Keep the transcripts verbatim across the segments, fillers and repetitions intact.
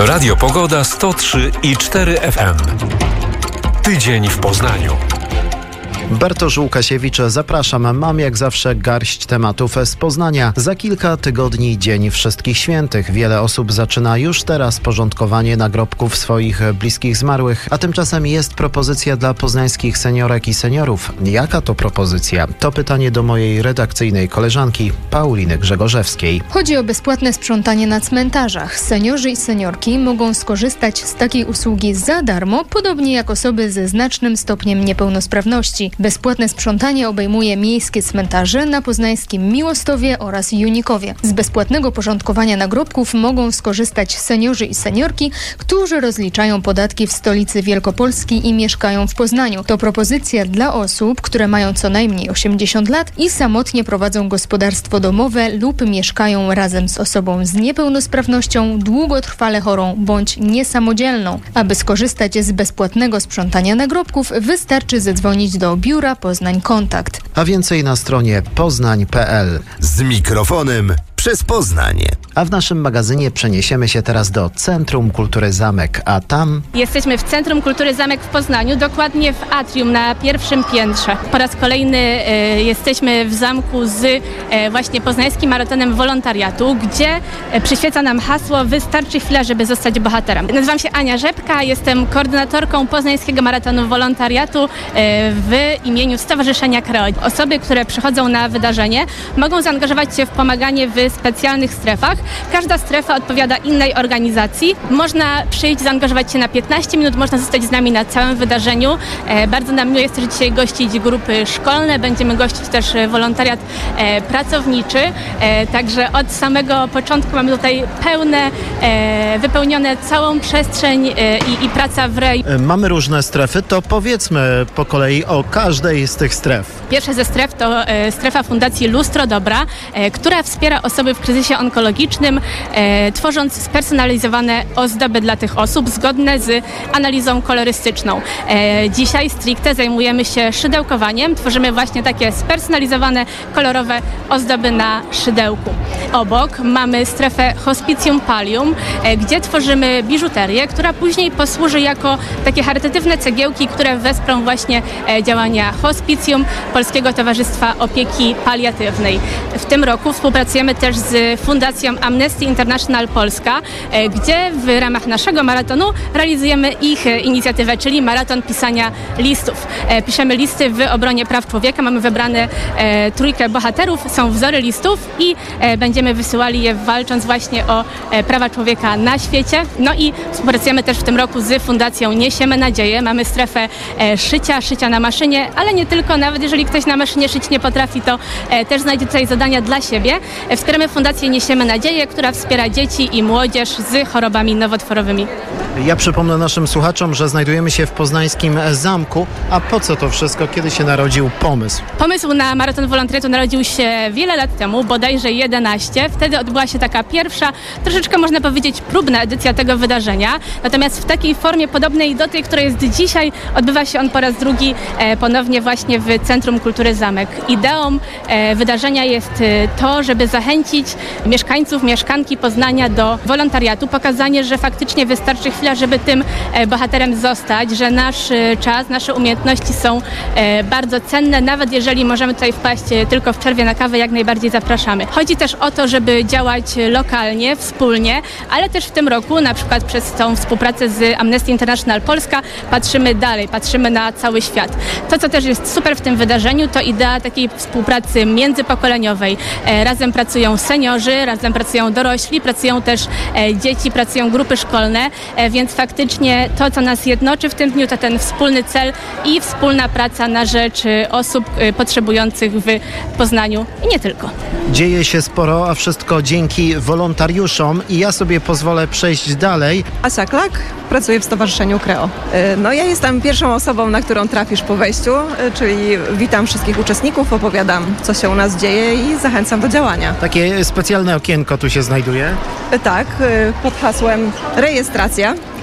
Radio Pogoda sto trzy i cztery F M. Tydzień w Poznaniu. Bartosz Łukasiewicz, zapraszam. Mam jak zawsze garść tematów z Poznania. Za kilka tygodni Dzień Wszystkich Świętych. Wiele osób zaczyna już teraz porządkowanie nagrobków swoich bliskich zmarłych, a tymczasem jest propozycja dla poznańskich seniorek i seniorów. Jaka to propozycja? To pytanie do mojej redakcyjnej koleżanki Pauliny Grzegorzewskiej. Chodzi o bezpłatne sprzątanie na cmentarzach. Seniorzy i seniorki mogą skorzystać z takiej usługi za darmo, podobnie jak osoby ze znacznym stopniem niepełnosprawności. Bezpłatne sprzątanie obejmuje miejskie cmentarze na poznańskim Miłostowie oraz Junikowie. Z bezpłatnego porządkowania nagrobków mogą skorzystać seniorzy i seniorki, którzy rozliczają podatki w stolicy Wielkopolski i mieszkają w Poznaniu. To propozycja dla osób, które mają co najmniej osiemdziesiąt lat i samotnie prowadzą gospodarstwo domowe lub mieszkają razem z osobą z niepełnosprawnością, długotrwale chorą bądź niesamodzielną. Aby skorzystać z bezpłatnego sprzątania nagrobków, wystarczy zadzwonić do Biura Poznań Kontakt. A więcej na stronie poznań kropka p l. Z mikrofonem przez Poznań. A w naszym magazynie przeniesiemy się teraz do Centrum Kultury Zamek, a tam... Jesteśmy w Centrum Kultury Zamek w Poznaniu, dokładnie w atrium na pierwszym piętrze. Po raz kolejny e, jesteśmy w zamku z e, właśnie Poznańskim Maratonem Wolontariatu, gdzie e, przyświeca nam hasło "Wystarczy chwila, żeby zostać bohaterem". Nazywam się Ania Rzepka, jestem koordynatorką Poznańskiego Maratonu Wolontariatu e, w imieniu Stowarzyszenia Kreo. Osoby, które przychodzą na wydarzenie, mogą zaangażować się w pomaganie w specjalnych strefach. Każda strefa odpowiada innej organizacji. Można przyjść, zaangażować się na piętnaście minut, można zostać z nami na całym wydarzeniu. E, bardzo nam miło jest też dzisiaj gościć grupy szkolne, będziemy gościć też wolontariat e, pracowniczy. E, także od samego początku mamy tutaj pełne, e, wypełnione całą przestrzeń e, i, i praca w rej. Mamy różne strefy, to powiedzmy po kolei o każdej z tych stref. Pierwsza ze stref to e, strefa Fundacji Lustro Dobra, e, która wspiera osoby w kryzysie onkologicznym, e, tworząc spersonalizowane ozdoby dla tych osób zgodne z analizą kolorystyczną. E, dzisiaj stricte zajmujemy się szydełkowaniem. Tworzymy właśnie takie spersonalizowane, kolorowe ozdoby na szydełku. Obok mamy strefę Hospicjum Pallium, e, gdzie tworzymy biżuterię, która później posłuży jako takie charytatywne cegiełki, które wesprą właśnie e, działania Hospicjum, Polskiego Towarzystwa Opieki Paliatywnej. W tym roku współpracujemy też z Fundacją Amnesty International Polska, e, gdzie w ramach naszego maratonu realizujemy ich e, inicjatywę, czyli maraton pisania listów. E, piszemy listy w obronie praw człowieka, mamy wybrane e, trójkę bohaterów, są wzory listów i e, będziemy wysyłali je walcząc właśnie o e, prawa człowieka na świecie. No i współpracujemy też w tym roku z Fundacją Niesiemy Nadzieję. Mamy strefę e, szycia, szycia na maszynie, ale nie tylko, nawet jeżeli ktoś na maszynie szyć nie potrafi, to e, też znajdzie tutaj zadania dla siebie. E, wspieramy Fundację Niesiemy Nadzieję, która wspiera dzieci i młodzież z chorobami nowotworowymi. Ja przypomnę naszym słuchaczom, że znajdujemy się w poznańskim zamku. A po co to wszystko? Kiedy się narodził pomysł? Pomysł na Maraton Wolontariatu narodził się wiele lat temu, bodajże jedenaście. Wtedy odbyła się taka pierwsza, troszeczkę można powiedzieć próbna edycja tego wydarzenia. Natomiast w takiej formie podobnej do tej, która jest dzisiaj, odbywa się on po raz drugi e, ponownie właśnie w Centrum Kultury Zamek. Ideą e, wydarzenia jest e, to, żeby zachęcić mieszkańców, mieszkanki Poznania do wolontariatu, pokazanie, że faktycznie wystarczy chwila, żeby tym e, bohaterem zostać, że nasz e, czas, nasze umiejętności są e, bardzo cenne, nawet jeżeli możemy tutaj wpaść e, tylko w przerwie na kawę, jak najbardziej zapraszamy. Chodzi też o to, żeby działać lokalnie, wspólnie, ale też w tym roku, na przykład przez tą współpracę z Amnesty International Polska, patrzymy dalej, patrzymy na cały świat. To, co też jest super w tym wydarzeniu, to idea takiej współpracy międzypokoleniowej. E, razem pracują seniorzy, razem pracują dorośli, pracują też e, dzieci, pracują grupy szkolne, e, więc faktycznie to, co nas jednoczy w tym dniu, to ten wspólny cel i wspólna praca na rzecz e, osób e, potrzebujących w Poznaniu i nie tylko. Dzieje się sporo, a wszystko dzięki wolontariuszom i ja sobie pozwolę przejść dalej. Asia Klak, pracuję w Stowarzyszeniu Kreo. No ja jestem pierwszą osobą, na którą trafisz po wejściu, czyli witam wszystkich uczestników, opowiadam, co się u nas dzieje i zachęcam do działania. Takie specjalne okienko tu się znajduje? Tak, pod hasłem rejestracja.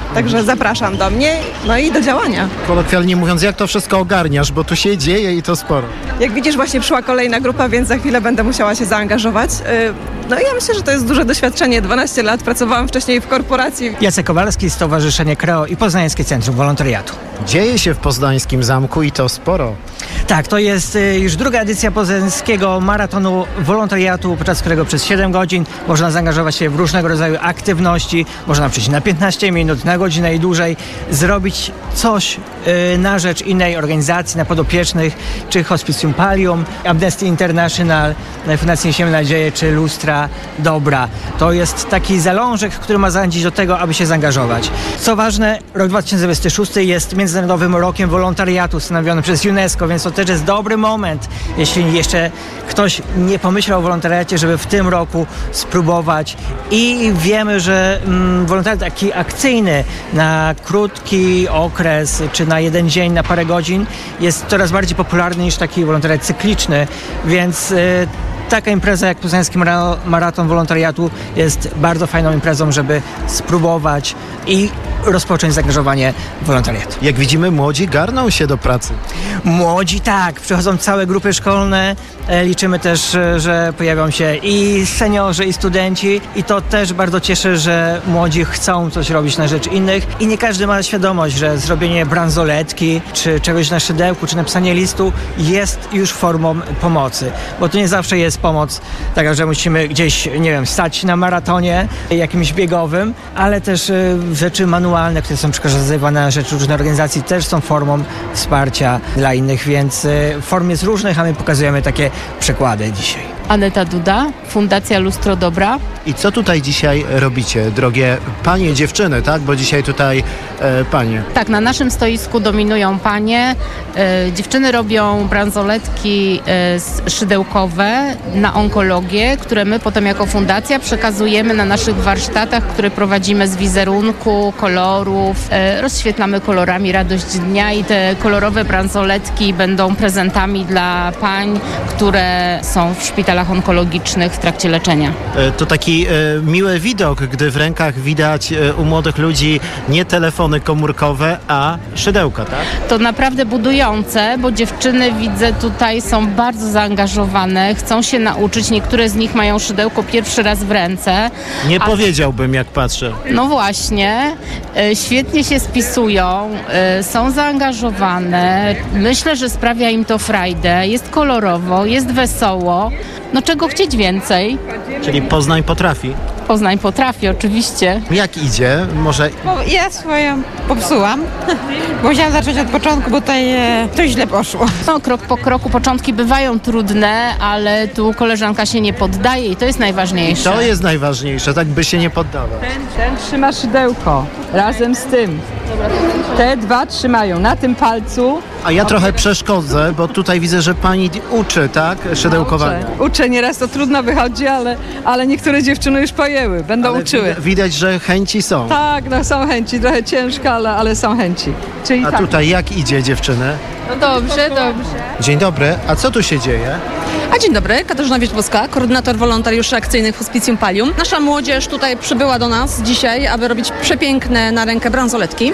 Także zapraszam do mnie, no i do działania. Kolokwialnie mówiąc, jak to wszystko ogarniasz, bo tu się dzieje i to sporo. Jak widzisz, właśnie przyszła kolejna grupa, więc za chwilę będę musiała się zaangażować. No i ja myślę, że to jest duże doświadczenie. dwanaście lat pracowałam wcześniej w korporacji. Jacek Kowalski, Stowarzyszenie Kreo i Poznańskie Centrum Wolontariatu. Dzieje się w Poznańskim Zamku i to sporo. Tak, to jest już druga edycja poznańskiego maratonu wolontariatu, podczas którego przez siedem godzin można zaangażować się w różnego rodzaju aktywności, można przyjść na piętnaście minut, na godzinę i dłużej, zrobić coś yy, na rzecz innej organizacji, na podopiecznych, czy Hospicjum Pallium, Amnesty International, Fundacji Niesiemy Nadzieję, czy Lustra Dobra. To jest taki zalążek, który ma zachęcić do tego, aby się zaangażować. Co ważne, rok dwa tysiące dwudziesty szósty jest Międzynarodowym Rokiem Wolontariatu ustanowiony przez UNESCO, więc to też jest dobry moment, jeśli jeszcze ktoś nie pomyślał o wolontariacie, żeby w tym roku spróbować. I wiemy, że mm, wolontariat taki akcyjny na krótki okres, czy na jeden dzień, na parę godzin jest coraz bardziej popularny niż taki wolontariat cykliczny, więc y, taka impreza jak Poznański Maraton Wolontariatu jest bardzo fajną imprezą, żeby spróbować i rozpocząć zaangażowanie w wolontariat. Jak widzimy, młodzi garną się do pracy. Młodzi tak, przychodzą całe grupy szkolne, e, liczymy też, że pojawią się i seniorzy, i studenci i to też bardzo cieszy, że młodzi chcą coś robić na rzecz innych i nie każdy ma świadomość, że zrobienie bransoletki, czy czegoś na szydełku, czy napisanie listu jest już formą pomocy, bo to nie zawsze jest pomoc taka, że musimy gdzieś, nie wiem, stać na maratonie jakimś biegowym, ale też e, rzeczy manualne, które są przekazywane na rzecz różnych organizacji, też są formą wsparcia dla innych, więc form jest różnych, a my pokazujemy takie przykłady dzisiaj. Aneta Duda, Fundacja Lustro Dobra. I co tutaj dzisiaj robicie, drogie panie, dziewczyny, tak? Bo dzisiaj tutaj e, panie. Tak, na naszym stoisku dominują panie. E, dziewczyny robią bransoletki e, szydełkowe na onkologię, które my potem jako fundacja przekazujemy na naszych warsztatach, które prowadzimy z wizerunku, kolorów. E, rozświetlamy kolorami radość dnia i te kolorowe bransoletki będą prezentami dla pań, które są w szpitalach onkologicznych w trakcie leczenia. To taki e, miły widok, gdy w rękach widać e, u młodych ludzi nie telefony komórkowe, a szydełka, tak? To naprawdę budujące, bo dziewczyny, widzę, tutaj są bardzo zaangażowane, chcą się nauczyć. Niektóre z nich mają szydełko pierwszy raz w ręce. Nie a... powiedziałbym, jak patrzę. No właśnie, e, świetnie się spisują, e, są zaangażowane. Myślę, że sprawia im to frajdę. Jest kolorowo, jest wesoło. No czego chcieć więcej? Czyli Poznań potrafi. Poznań potrafi, oczywiście. Jak idzie? Może... Ja swoją popsułam, bo musiałam zacząć od początku, bo tutaj e, to źle poszło. No, krok po kroku, początki bywają trudne, ale tu koleżanka się nie poddaje i to jest najważniejsze. To jest najważniejsze, tak by się nie poddawać. Ten, ten trzyma szydełko razem z tym. Te dwa trzymają na tym palcu. A ja trochę przeszkodzę, bo tutaj widzę, że pani uczy, tak? Szydełkowania. Uczę, uczę, nieraz to trudno wychodzi, ale, ale niektóre dziewczyny już pojęły, będą ale uczyły. Widać, że chęci są. Tak, no są chęci, trochę ciężko, ale, ale są chęci. Czyli A tak. tutaj jak idzie, dziewczyny? No dobrze, dobrze. Dzień dobry, a co tu się dzieje? A dzień dobry, Katarzyna Wierzbowska, koordynator wolontariuszy akcyjnych Hospicjum Pallium. Nasza młodzież tutaj przybyła do nas dzisiaj, aby robić przepiękne na rękę bransoletki,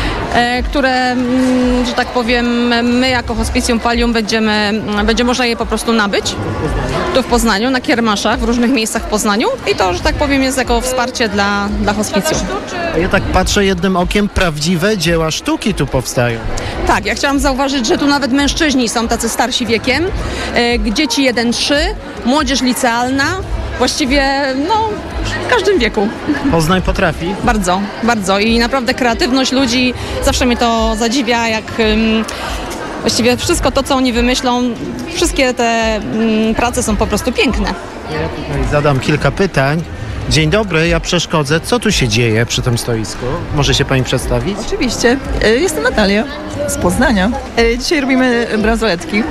e, które, że tak powiem, my jako Hospicjum Pallium będziemy, będzie można je po prostu nabyć tu w Poznaniu, na kiermaszach, w różnych miejscach w Poznaniu i to, że tak powiem, jest jako wsparcie dla, dla hospicjum. A ja tak patrzę jednym okiem, prawdziwe dzieła sztuki tu powstają. Tak, ja chciałam zauważyć, że tu nawet mężczyźni są tacy starsi wiekiem, e, dzieci jeden trzy, młodzież licealna, właściwie no w każdym wieku. Poznań potrafi? Bardzo, bardzo i naprawdę kreatywność ludzi, zawsze mnie to zadziwia, jak um, właściwie wszystko to, co oni wymyślą, wszystkie te um, prace są po prostu piękne. Ja tutaj zadam kilka pytań. Dzień dobry, ja przeszkodzę. Co tu się dzieje przy tym stoisku? Może się pani przedstawić? Oczywiście. Jestem Natalia z Poznania. Dzisiaj robimy bransoletki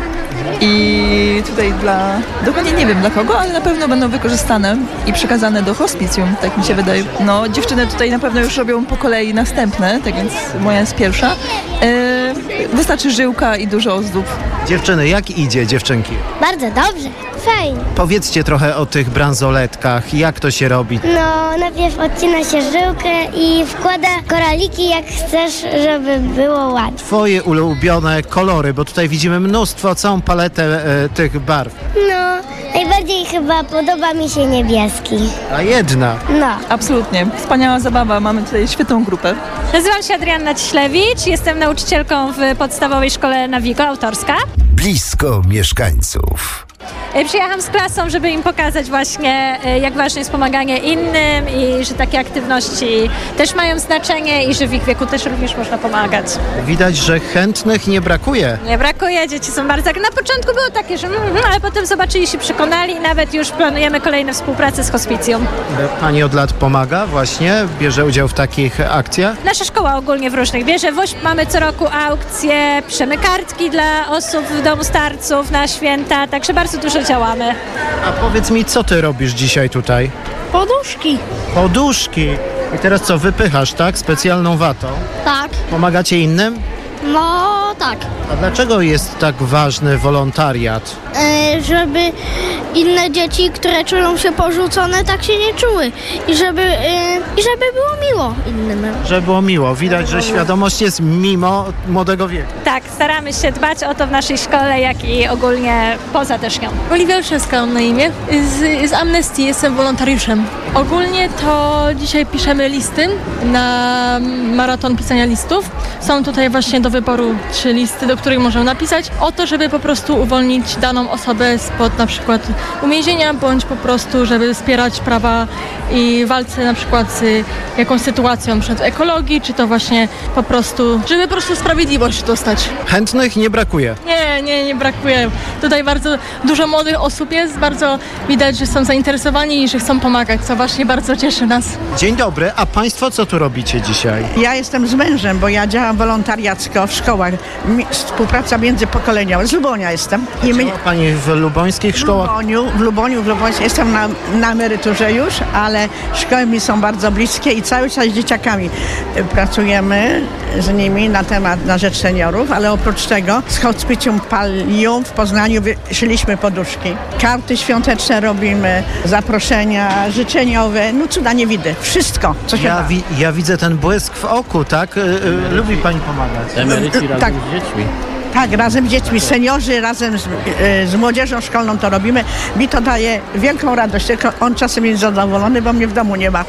i tutaj dla, dokładnie nie wiem dla kogo, ale na pewno będą wykorzystane i przekazane do hospicjum, tak mi się wydaje. No, dziewczyny tutaj na pewno już robią po kolei następne, tak więc moja jest pierwsza. Wystarczy żyłka i dużo ozdób. Dziewczyny, jak idzie, dziewczynki? Bardzo dobrze. Fajnie. Powiedzcie trochę o tych bransoletkach. Jak to się robi? No, najpierw odcina się żyłkę i wkłada koraliki, jak chcesz, żeby było ładnie. Twoje ulubione kolory, bo tutaj widzimy mnóstwo, całą paletę e, tych barw. No, najbardziej chyba podoba mi się niebieski. A jedna. No. Absolutnie. Wspaniała zabawa. Mamy tutaj świetną grupę. Nazywam się Adrianna Ciślewicz. Jestem nauczycielką w podstawowej szkole Navigo, autorska. Blisko mieszkańców. Przyjechałam z klasą, żeby im pokazać właśnie, jak ważne jest pomaganie innym i że takie aktywności też mają znaczenie i że w ich wieku też również można pomagać. Widać, że chętnych nie brakuje. Nie brakuje, dzieci są bardzo... Na początku było takie, że mm, ale potem zobaczyli, się przekonali i nawet już planujemy kolejne współpracę z hospicjum. Pani od lat pomaga właśnie? Bierze udział w takich akcjach? Nasza szkoła ogólnie w różnych bierze. W O Ś P mamy co roku aukcje, piszemy kartki dla osób w domu starców na święta, także bardzo dużo działamy. A powiedz mi, co ty robisz dzisiaj tutaj? Poduszki. Poduszki. I teraz co, wypychasz, tak? Specjalną watą? Tak. Pomagacie innym? No, tak. A dlaczego jest tak ważny wolontariat? E, żeby inne dzieci, które czują się porzucone, tak się nie czuły. I żeby, e, i żeby było miło innym. Żeby było miło. Widać, że świadomość jest mimo młodego wieku. Tak, staramy się dbać o to w naszej szkole, jak i ogólnie poza też nią. Oliwia Olszewska mam na imię. Z, z Amnesty jestem wolontariuszem. Ogólnie to dzisiaj piszemy listy na maraton pisania listów. Są tutaj właśnie do wyboru trzy listy, do których możemy napisać o to, żeby po prostu uwolnić daną osobę spod na przykład uwięzienia, bądź po prostu, żeby wspierać prawa i walce na przykład z jakąś sytuacją przed ekologii, czy to właśnie po prostu, żeby po prostu sprawiedliwość dostać. Chętnych nie brakuje. Nie, nie, nie brakuje. Tutaj bardzo dużo młodych osób jest, bardzo widać, że są zainteresowani i że chcą pomagać, co właśnie bardzo cieszy nas. Dzień dobry, a państwo co tu robicie dzisiaj? Ja jestem z mężem, bo ja działam wolontariacko w szkołach. Mi, współpraca międzypokoleniowa. Z Lubonia jestem. I my, Pani w lubońskich szkołach? W Luboniu, w Luboniu, w Luboniu. Jestem na, na emeryturze już, ale szkoły mi są bardzo bliskie i cały czas z dzieciakami pracujemy z nimi na temat, na rzecz seniorów, ale oprócz tego z hospicjum Palium w Poznaniu szyliśmy poduszki. Karty świąteczne robimy, zaproszenia życzeniowe, no cuda nie widzę. Wszystko, co się ja, da. wi- ja widzę ten błysk w oku, tak? Y- y- lubi pani pomagać. Emeryci razem tak. z dziećmi. Tak, razem z dziećmi, seniorzy, razem z, y, z młodzieżą szkolną to robimy. Mi to daje wielką radość, tylko on czasem jest zadowolony, bo mnie w domu nie ma.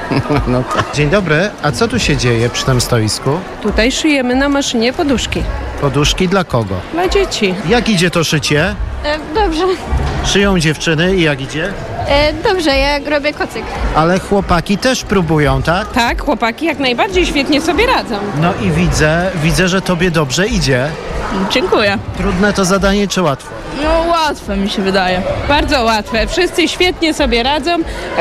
No tak. Dzień dobry, a co tu się dzieje przy tym stoisku? Tutaj szyjemy na maszynie poduszki. Poduszki dla kogo? Dla dzieci. Jak idzie to szycie? E, dobrze. Szyją dziewczyny i jak idzie? E, dobrze, ja robię kocyk. Ale chłopaki też próbują, tak? Tak, chłopaki jak najbardziej świetnie sobie radzą. No i widzę, widzę, że tobie dobrze idzie. Dziękuję. Trudne to zadanie czy łatwe? No łatwe mi się wydaje. Bardzo łatwe. Wszyscy świetnie sobie radzą.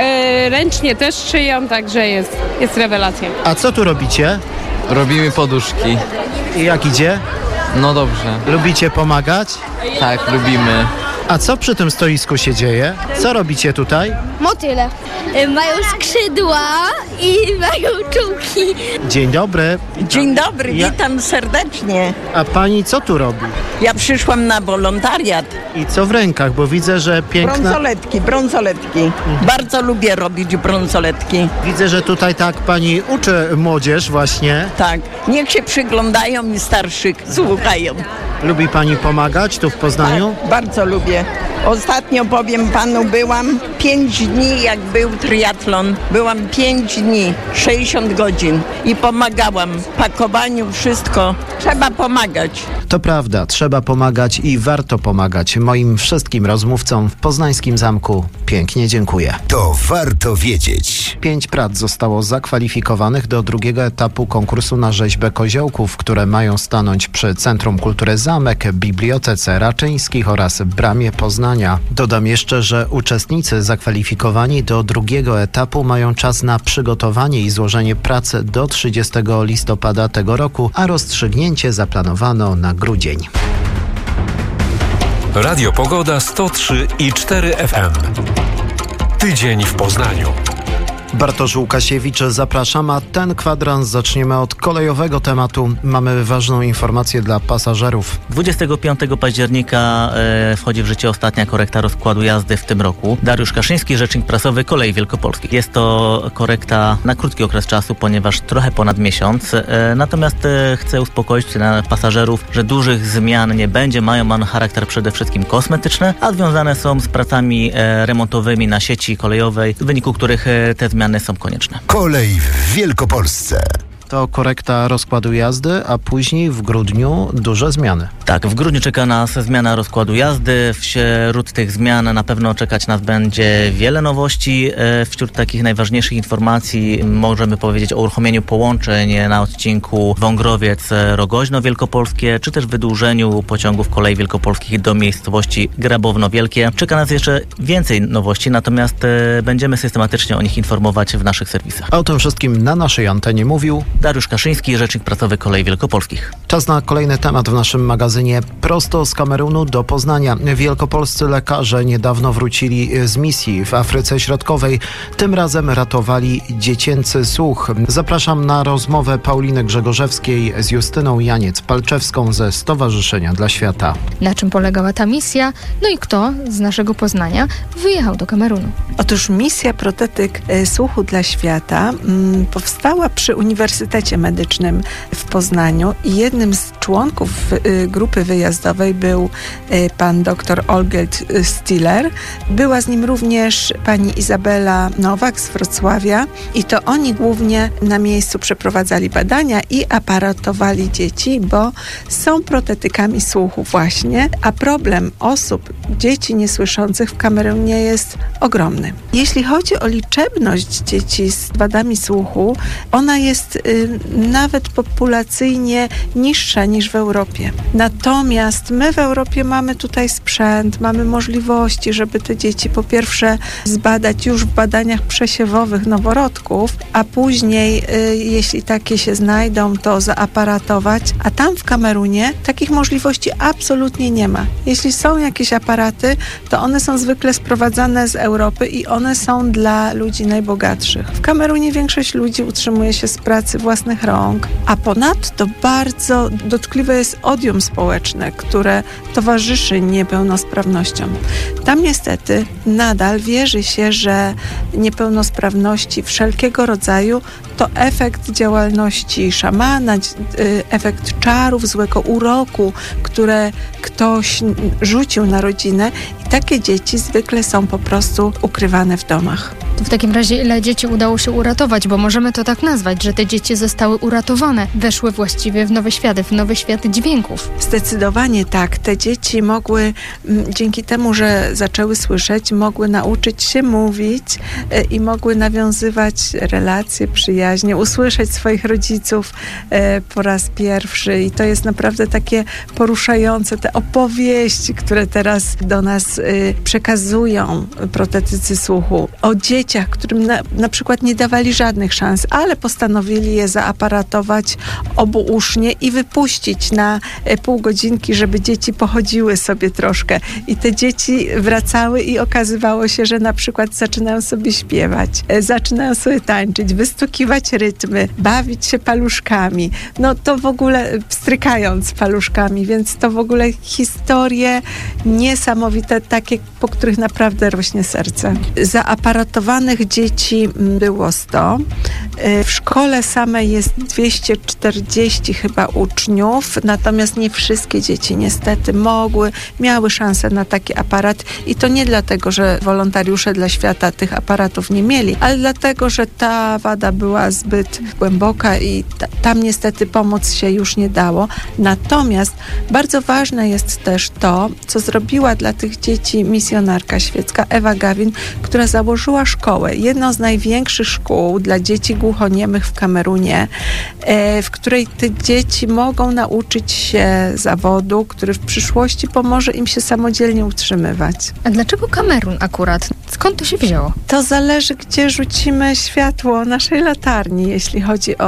E, ręcznie też szyją, także jest, jest rewelacja. A co tu robicie? Robimy poduszki. I jak idzie? No dobrze. Lubicie pomagać? Tak, lubimy. A co przy tym stoisku się dzieje? Co robicie tutaj? Motyle. Mają skrzydła i mają czułki. Dzień dobry. Dzień dobry, Ja- witam serdecznie. A pani co tu robi? Ja przyszłam na wolontariat. I co w rękach? Bo widzę, że piękna... Brązoletki, brązoletki. Bardzo lubię robić brązoletki. Widzę, że tutaj tak pani uczy młodzież właśnie. Tak, niech się przyglądają i starszych słuchają. Lubi pani pomagać tu w Poznaniu? Tak, bardzo lubię. Ostatnio powiem panu, byłam pięć dni, jak był triatlon. Byłam pięć dni, sześćdziesiąt godzin i pomagałam. W pakowaniu, wszystko. Trzeba pomagać. To prawda, trzeba pomagać i warto pomagać. Moim wszystkim rozmówcom w Poznańskim Zamku pięknie dziękuję. To warto wiedzieć. Pięć prac zostało zakwalifikowanych do drugiego etapu konkursu na rzeźbę koziołków, które mają stanąć przy Centrum Kultury Zamek, Bibliotece Raczyńskich oraz Bramie Poznania. Dodam jeszcze, że uczestnicy zakwalifikowani do drugiego etapu mają czas na przygotowanie i złożenie pracy do trzydziestego listopada tego roku, a rozstrzygnięcie zaplanowano na grudzień. Radio Pogoda sto trzy i cztery F M. Tydzień w Poznaniu. Bartosz Łukasiewicz, zapraszam, a ten kwadrans zaczniemy od kolejowego tematu. Mamy ważną informację dla pasażerów. dwudziestego piątego października e, wchodzi w życie ostatnia korekta rozkładu jazdy w tym roku. Dariusz Kaszyński, rzecznik prasowy Kolei Wielkopolskich. Jest to korekta na krótki okres czasu, ponieważ trochę ponad miesiąc. E, natomiast e, chcę uspokoić na pasażerów, że dużych zmian nie będzie. Mają one charakter przede wszystkim kosmetyczny, a związane są z pracami e, remontowymi na sieci kolejowej, w wyniku których e, te zmiany są konieczne. Kolej w Wielkopolsce. To korekta rozkładu jazdy, a później w grudniu duże zmiany. Tak, w grudniu czeka nas zmiana rozkładu jazdy. Wśród tych zmian na pewno czekać nas będzie wiele nowości. Wśród takich najważniejszych informacji możemy powiedzieć o uruchomieniu połączeń na odcinku Wągrowiec-Rogoźno Wielkopolskie, czy też wydłużeniu pociągów Kolei Wielkopolskich do miejscowości Grabowno Wielkie. Czeka nas jeszcze więcej nowości, natomiast będziemy systematycznie o nich informować w naszych serwisach. A o tym wszystkim na naszej antenie mówił Dariusz Kaszyński, rzecznik prasowy Kolei Wielkopolskich. Czas na kolejny temat w naszym magazynie. Prosto z Kamerunu do Poznania. Wielkopolscy lekarze niedawno wrócili z misji w Afryce Środkowej. Tym razem ratowali dziecięcy słuch. Zapraszam na rozmowę Pauliny Grzegorzewskiej z Justyną Janiec-Palczewską ze Stowarzyszenia dla Świata. Na czym polegała ta misja? No i kto z naszego Poznania wyjechał do Kamerunu? Otóż misja Protetyk Słuchu dla Świata mm, powstała przy Uniwersytecie Medycznym w Poznaniu i jednym z członków y, grupy wyjazdowej był y, pan dr Olgierd Stiller. Była z nim również pani Izabela Nowak z Wrocławia i to oni głównie na miejscu przeprowadzali badania i aparatowali dzieci, bo są protetykami słuchu właśnie, a problem osób, dzieci niesłyszących w Kamerunie jest ogromny. Jeśli chodzi o liczebność dzieci z wadami słuchu, ona jest y, nawet populacyjnie niższa niż w Europie. Natomiast my w Europie mamy tutaj sprzęt, mamy możliwości, żeby te dzieci po pierwsze zbadać już w badaniach przesiewowych noworodków, a później, y, jeśli takie się znajdą, to zaaparatować. A tam w Kamerunie takich możliwości absolutnie nie ma. Jeśli są jakieś aparaty, to one są zwykle sprowadzane z Europy i one są dla ludzi najbogatszych. W Kamerunie większość ludzi utrzymuje się z pracy własnych rąk, a ponadto bardzo dotkliwe jest odium społeczne, które towarzyszy niepełnosprawnościom. Tam niestety nadal wierzy się, że niepełnosprawności wszelkiego rodzaju to efekt działalności szamana, efekt czarów, złego uroku, które ktoś rzucił na rodzinę i takie dzieci zwykle są po prostu ukrywane w domach. To w takim razie ile dzieci udało się uratować, bo możemy to tak nazwać, że te dzieci zostały uratowane, weszły właściwie w nowy świat, w nowy świat dźwięków. Zdecydowanie tak. Te dzieci mogły, m, dzięki temu, że zaczęły słyszeć, mogły nauczyć się mówić e, i mogły nawiązywać relacje, przyjaźnie, usłyszeć swoich rodziców e, po raz pierwszy i to jest naprawdę takie poruszające, te opowieści, które teraz do nas e, przekazują protetycy słuchu o dzieciach, którym na, na przykład nie dawali żadnych szans, ale postanowili je zaaparatować obuusznie i wypuścić na e, pół godzinki, żeby dzieci pochodziły sobie troszkę. I te dzieci wracały i okazywało się, że na przykład zaczynają sobie śpiewać, e, zaczynają sobie tańczyć, wystukiwać rytmy, bawić się paluszkami. No to w ogóle pstrykając paluszkami, więc to w ogóle historie niesamowite, takie, po których naprawdę rośnie serce. Zaaparatowanych dzieci było sto. W szkole samej jest dwieście czterdzieści chyba uczniów, natomiast nie wszystkie dzieci niestety mogły, miały szansę na taki aparat i to nie dlatego, że wolontariusze dla świata tych aparatów nie mieli, ale dlatego, że ta wada była zbyt głęboka i ta, tam niestety pomóc się już nie dało. Natomiast bardzo ważne jest też to, co zrobiła dla tych dzieci misjonarka świecka Ewa Gawin, która założyła szkołę, jedną z największych szkół dla dzieci głównych głuchoniemych w Kamerunie, w której te dzieci mogą nauczyć się zawodu, który w przyszłości pomoże im się samodzielnie utrzymywać. A dlaczego Kamerun akurat? Skąd to się wzięło? To zależy, gdzie rzucimy światło naszej latarni, jeśli chodzi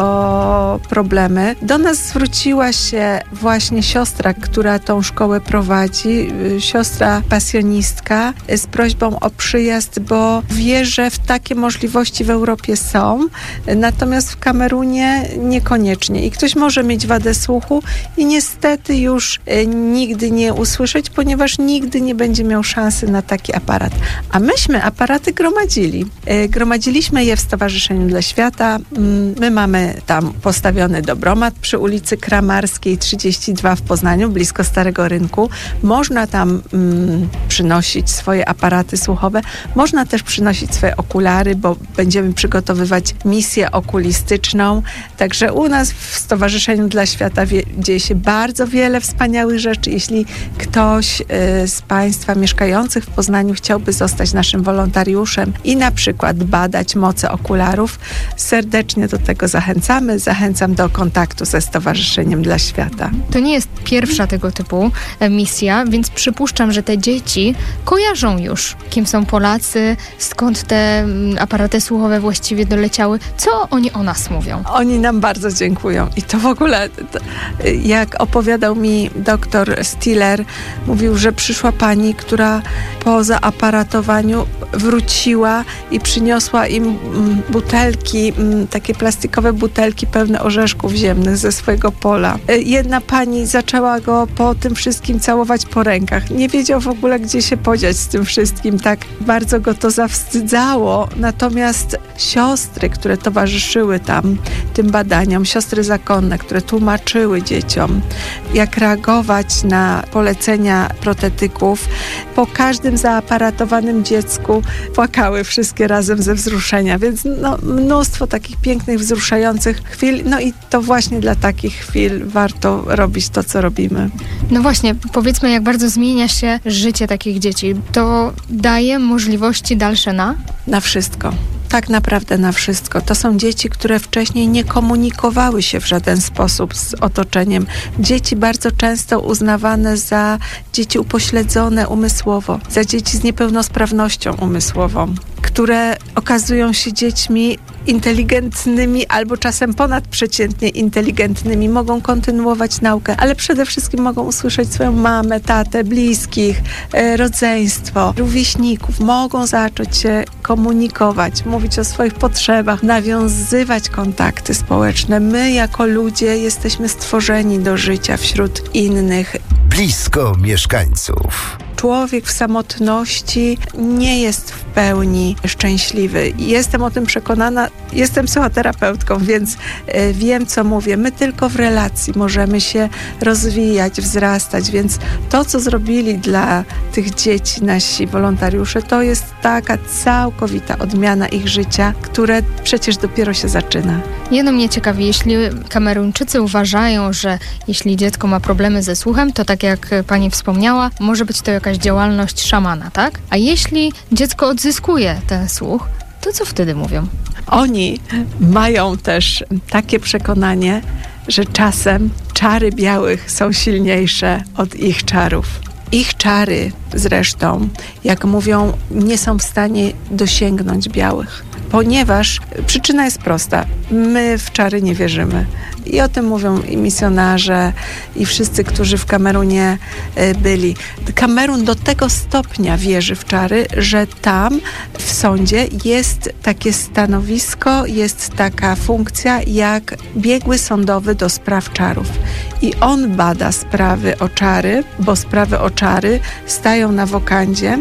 o problemy. Do nas zwróciła się właśnie siostra, która tą szkołę prowadzi, siostra pasjonistka, z prośbą o przyjazd, bo wie, że w takie możliwości w Europie są, natomiast w Kamerunie niekoniecznie. I ktoś może mieć wadę słuchu i niestety już nigdy nie usłyszeć, ponieważ nigdy nie będzie miał szansy na taki aparat. A myśmy aparaty gromadzili. Gromadziliśmy je w Stowarzyszeniu dla Świata. My mamy tam postawiony dobromat przy ulicy Kramarskiej trzydzieści dwa w Poznaniu, blisko Starego Rynku. Można tam mm, przynosić swoje aparaty słuchowe. Można też przynosić swoje okulary, bo będziemy przygotowywać misję okulistyczną. Także u nas w Stowarzyszeniu dla Świata wie, dzieje się bardzo wiele wspaniałych rzeczy. Jeśli ktoś y, z Państwa mieszkających w Poznaniu chciałby zostać naszym wolontariuszem i na przykład badać moce okularów, serdecznie do tego zachęcamy. Zachęcam do kontaktu ze Stowarzyszeniem dla Świata. To nie jest pierwsza tego typu misja, więc przypuszczam, że te dzieci kojarzą już, kim są Polacy, skąd te aparaty słuchowe właściwie doleciały. Co oni o nas mówią? Oni nam bardzo dziękują. I to w ogóle, to, jak opowiadał mi doktor Stiller, mówił, że przyszła pani, która po zaaparatowaniu wróciła i przyniosła im butelki, takie plastikowe butelki pełne orzeszków ziemnych ze swojego pola. Jedna pani zaczęła go po tym wszystkim całować po rękach. Nie wiedział w ogóle, gdzie się podziać z tym wszystkim. Tak bardzo go to zawstydzało. Natomiast siostry, które towarzyszyły tam tym badaniom, siostry zakonne, które tłumaczyły dzieciom, jak reagować na polecenia protetyków, po każdym zaaparatowanym dziecku płakały wszystkie razem ze wzruszenia. Więc no, mnóstwo takich pięknych, wzruszających chwil. No i to właśnie dla takich chwil warto robić to, co robimy. No właśnie, powiedzmy, jak bardzo zmienia się życie takich dzieci. To daje możliwości dalsze na? Na wszystko. Tak naprawdę na wszystko. To są dzieci, które wcześniej nie komunikowały się w żaden sposób z otoczeniem. Dzieci bardzo często uznawane za dzieci upośledzone umysłowo, za dzieci z niepełnosprawnością umysłową, które okazują się dziećmi inteligentnymi albo czasem ponadprzeciętnie inteligentnymi, mogą kontynuować naukę, ale przede wszystkim mogą usłyszeć swoją mamę, tatę, bliskich, e, rodzeństwo, rówieśników, mogą zacząć się komunikować, mówić o swoich potrzebach, nawiązywać kontakty społeczne. My jako ludzie jesteśmy stworzeni do życia wśród innych. Blisko mieszkańców. Człowiek w samotności nie jest w pełni szczęśliwy. Jestem o tym przekonana. Jestem psychoterapeutką, więc y, wiem, co mówię. My tylko w relacji możemy się rozwijać, wzrastać, więc to, co zrobili dla tych dzieci nasi wolontariusze, to jest taka całkowita odmiana ich życia, które przecież dopiero się zaczyna. Jedno mnie ciekawi, jeśli Kameruńczycy uważają, że jeśli dziecko ma problemy ze słuchem, to tak jak pani wspomniała, może być to jakaś działalność szamana, tak? A jeśli dziecko odzyskuje ten słuch, to co wtedy mówią? Oni mają też takie przekonanie, że czasem czary białych są silniejsze od ich czarów. Ich czary zresztą, jak mówią, nie są w stanie dosięgnąć białych, ponieważ przyczyna jest prosta. My w czary nie wierzymy. I o tym mówią i misjonarze, i wszyscy, którzy w Kamerunie byli. Kamerun do tego stopnia wierzy w czary, że tam w sądzie jest takie stanowisko, jest taka funkcja jak biegły sądowy do spraw czarów. I on bada sprawy o czary, bo sprawy o czary stają na wokandzie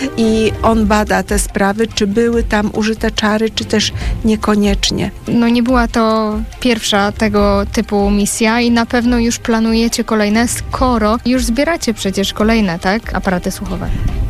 i on bada te sprawy, czy były tam użyte czary, czy też niekoniecznie. No nie była to pierwsza tego typu misja i na pewno już planujecie kolejne, skoro już zbieracie przecież kolejne, tak, aparaty słuchowe.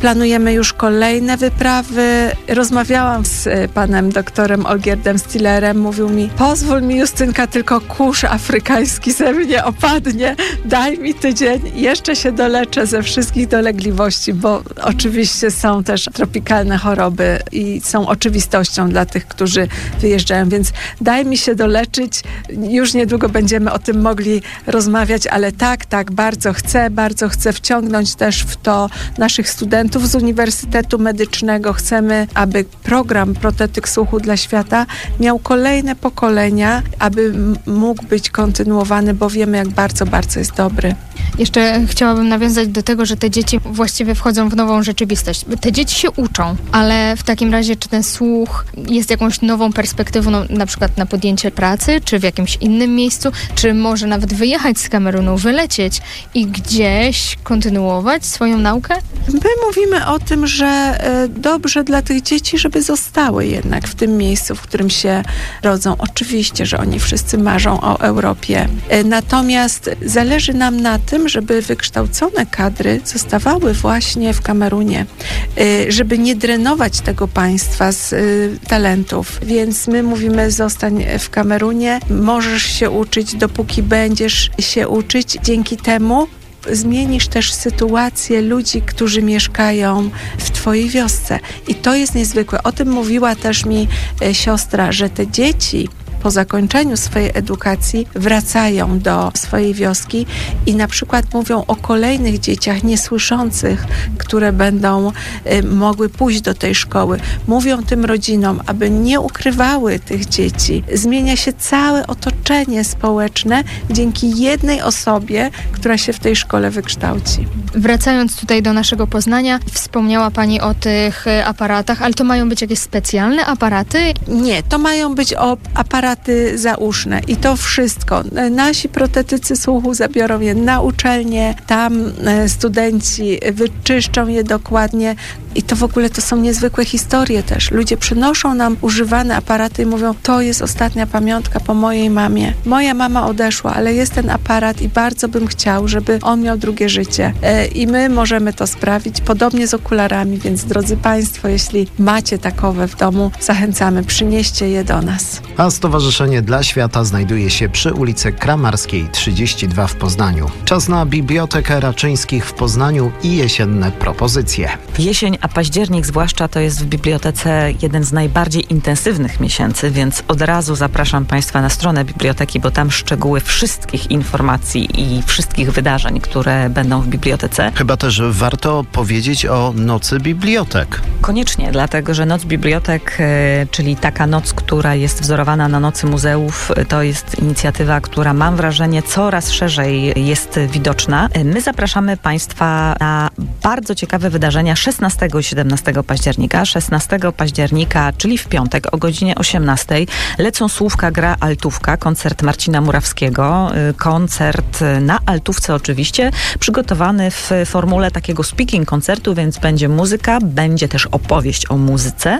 Planujemy już kolejne wyprawy. Rozmawiałam z panem doktorem Olgierdem Stillerem. Mówił mi, pozwól mi, Justynka, tylko kurz afrykański ze mnie opadnie. Daj mi tydzień, jeszcze się doleczę ze wszystkich dolegliwości, bo oczywiście są też tropikalne choroby i są oczywistością dla tych, którzy wyjeżdżają, więc daj mi się doleczyć. Już niedługo będziemy o tym mogli rozmawiać, ale tak, tak, bardzo chcę, bardzo chcę wciągnąć też w to naszych studentów z Uniwersytetu Medycznego. Chcemy, aby program Protetyk Słuchu dla Świata miał kolejne pokolenia, aby m- mógł być kontynuowany, bo wiemy, jak bardzo, bardzo jest dobry. Jeszcze chciałabym nawiązać do tego, że te dzieci właściwie wchodzą w nową rzeczywistość. Te dzieci się uczą, ale w takim razie czy ten słuch jest jakąś nową perspektywą, no, na przykład na podjęcie pracy, czy w jakimś innym miejscu, czy może nawet wyjechać z Kamerunu, wylecieć i gdzieś kontynuować swoją naukę? My mówimy o tym, że e, dobrze dla tych dzieci, żeby zostały jednak w tym miejscu, w którym się rodzą. Oczywiście, że oni wszyscy marzą o Europie. E, natomiast zależy nam na tym, żeby wykształcone kadry zostawały właśnie w Kamerunie, e, żeby nie drenować tego państwa z e, talentów. Więc my mówimy, zostań w Kamerunie, możesz się uczyć, dopóki będziesz się uczyć. Dzięki temu zmienisz też sytuację ludzi, którzy mieszkają w twojej wiosce. I to jest niezwykłe. O tym mówiła też mi e, siostra, że te dzieci po zakończeniu swojej edukacji wracają do swojej wioski i na przykład mówią o kolejnych dzieciach niesłyszących, które będą y, mogły pójść do tej szkoły. Mówią tym rodzinom, aby nie ukrywały tych dzieci. Zmienia się całe otoczenie społeczne dzięki jednej osobie, która się w tej szkole wykształci. Wracając tutaj do naszego Poznania, wspomniała Pani o tych aparatach, ale to mają być jakieś specjalne aparaty? Nie, to mają być o aparaty zauszne i to wszystko. Nasi protetycy słuchu zabiorą je na uczelnię, tam studenci wyczyszczą je dokładnie i to w ogóle to są niezwykłe historie też. Ludzie przynoszą nam używane aparaty i mówią, to jest ostatnia pamiątka po mojej mamie. Moja mama odeszła, ale jest ten aparat i bardzo bym chciał, żeby on miał drugie życie. I my możemy to sprawić, podobnie z okularami, więc drodzy Państwo, jeśli macie takowe w domu, zachęcamy, przynieście je do nas. A Stowarzyszenie dla Świata znajduje się przy ulicy Kramarskiej trzydzieści dwa w Poznaniu. Czas na Bibliotekę Raczyńskich w Poznaniu i jesienne propozycje. Jesień, a październik zwłaszcza to jest w bibliotece jeden z najbardziej intensywnych miesięcy, więc od razu zapraszam Państwa na stronę biblioteki, bo tam szczegóły wszystkich informacji i wszystkich wydarzeń, które będą w bibliotece. Chyba też warto powiedzieć o Nocy Bibliotek. Koniecznie, dlatego że Noc Bibliotek, czyli taka noc, która jest wzorowana na Nocy Muzeów, to jest inicjatywa, która mam wrażenie coraz szerzej jest widoczna. My zapraszamy Państwa na bardzo ciekawe wydarzenia szesnastego i siedemnastego października. szesnastego października, czyli w piątek o godzinie osiemnastej lecą Słówka, gra altówka, koncert Marcina Murawskiego. Koncert na altówce oczywiście, przygotowany w formule takiego speaking koncertu, więc będzie muzyka, będzie też opowieść o muzyce,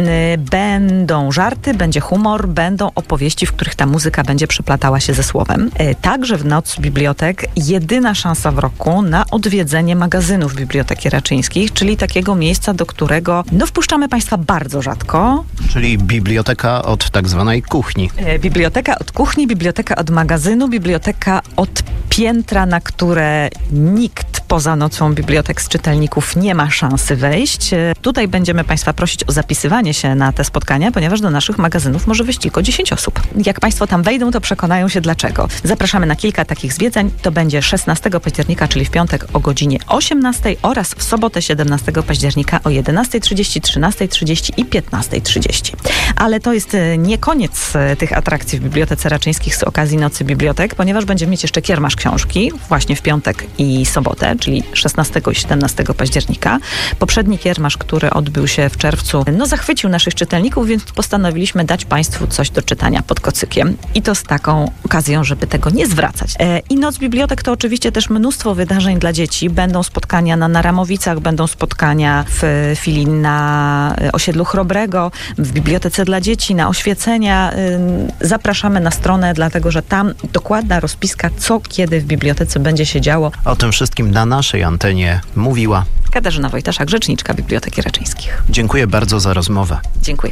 będą żarty, będzie humor, będą opowieści, w których ta muzyka będzie przeplatała się ze słowem. Także w Noc Bibliotek jedyna szansa w roku na odwiedzenie magazynów Biblioteki Raczyńskich, czyli takiego miejsca, do którego no wpuszczamy Państwa bardzo rzadko. Czyli biblioteka od tak zwanej kuchni. Biblioteka od kuchni, biblioteka od magazynu, biblioteka od piętra, na które nikt poza Nocą Bibliotek z czytelników nie ma szansy wejść. Tutaj będziemy Państwa prosić o zapisywanie się na te spotkania, ponieważ do naszych magazynów może wejść tylko dziesięć osób. Jak Państwo tam wejdą, to przekonają się dlaczego. Zapraszamy na kilka takich zwiedzań. To będzie szesnastego października, czyli w piątek o godzinie osiemnastej oraz w sobotę siedemnastego października o jedenastej trzydzieści, trzynastej trzydzieści i piętnastej trzydzieści. Ale to jest nie koniec tych atrakcji w Bibliotece Raczyńskich z okazji Nocy Bibliotek, ponieważ będziemy mieć jeszcze kiermasz książki właśnie w piątek i sobotę, czyli szesnastego i siedemnastego października. Poprzedni kiermasz, który odbył się w czerwcu, no zachwycił naszych czytelników, więc postanowiliśmy dać Państwu coś do czytania pod kocykiem. I to z taką okazją, żeby tego nie zwracać. E, I Noc Bibliotek to oczywiście też mnóstwo wydarzeń dla dzieci. Będą spotkania na Naramowicach, będą spotkania w filii na osiedlu Chrobrego, w Bibliotece dla Dzieci, na oświecenia. E, zapraszamy na stronę, dlatego że tam dokładna rozpiska, co kiedy w bibliotece będzie się działo. O tym wszystkim dane naszej antenie mówiła Katarzyna Wojtaszak, rzeczniczka Biblioteki Raczyńskich. Dziękuję bardzo za rozmowę. Dziękuję.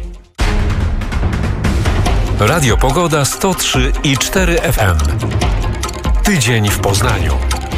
Radio Pogoda sto trzy i cztery F M. Tydzień w Poznaniu.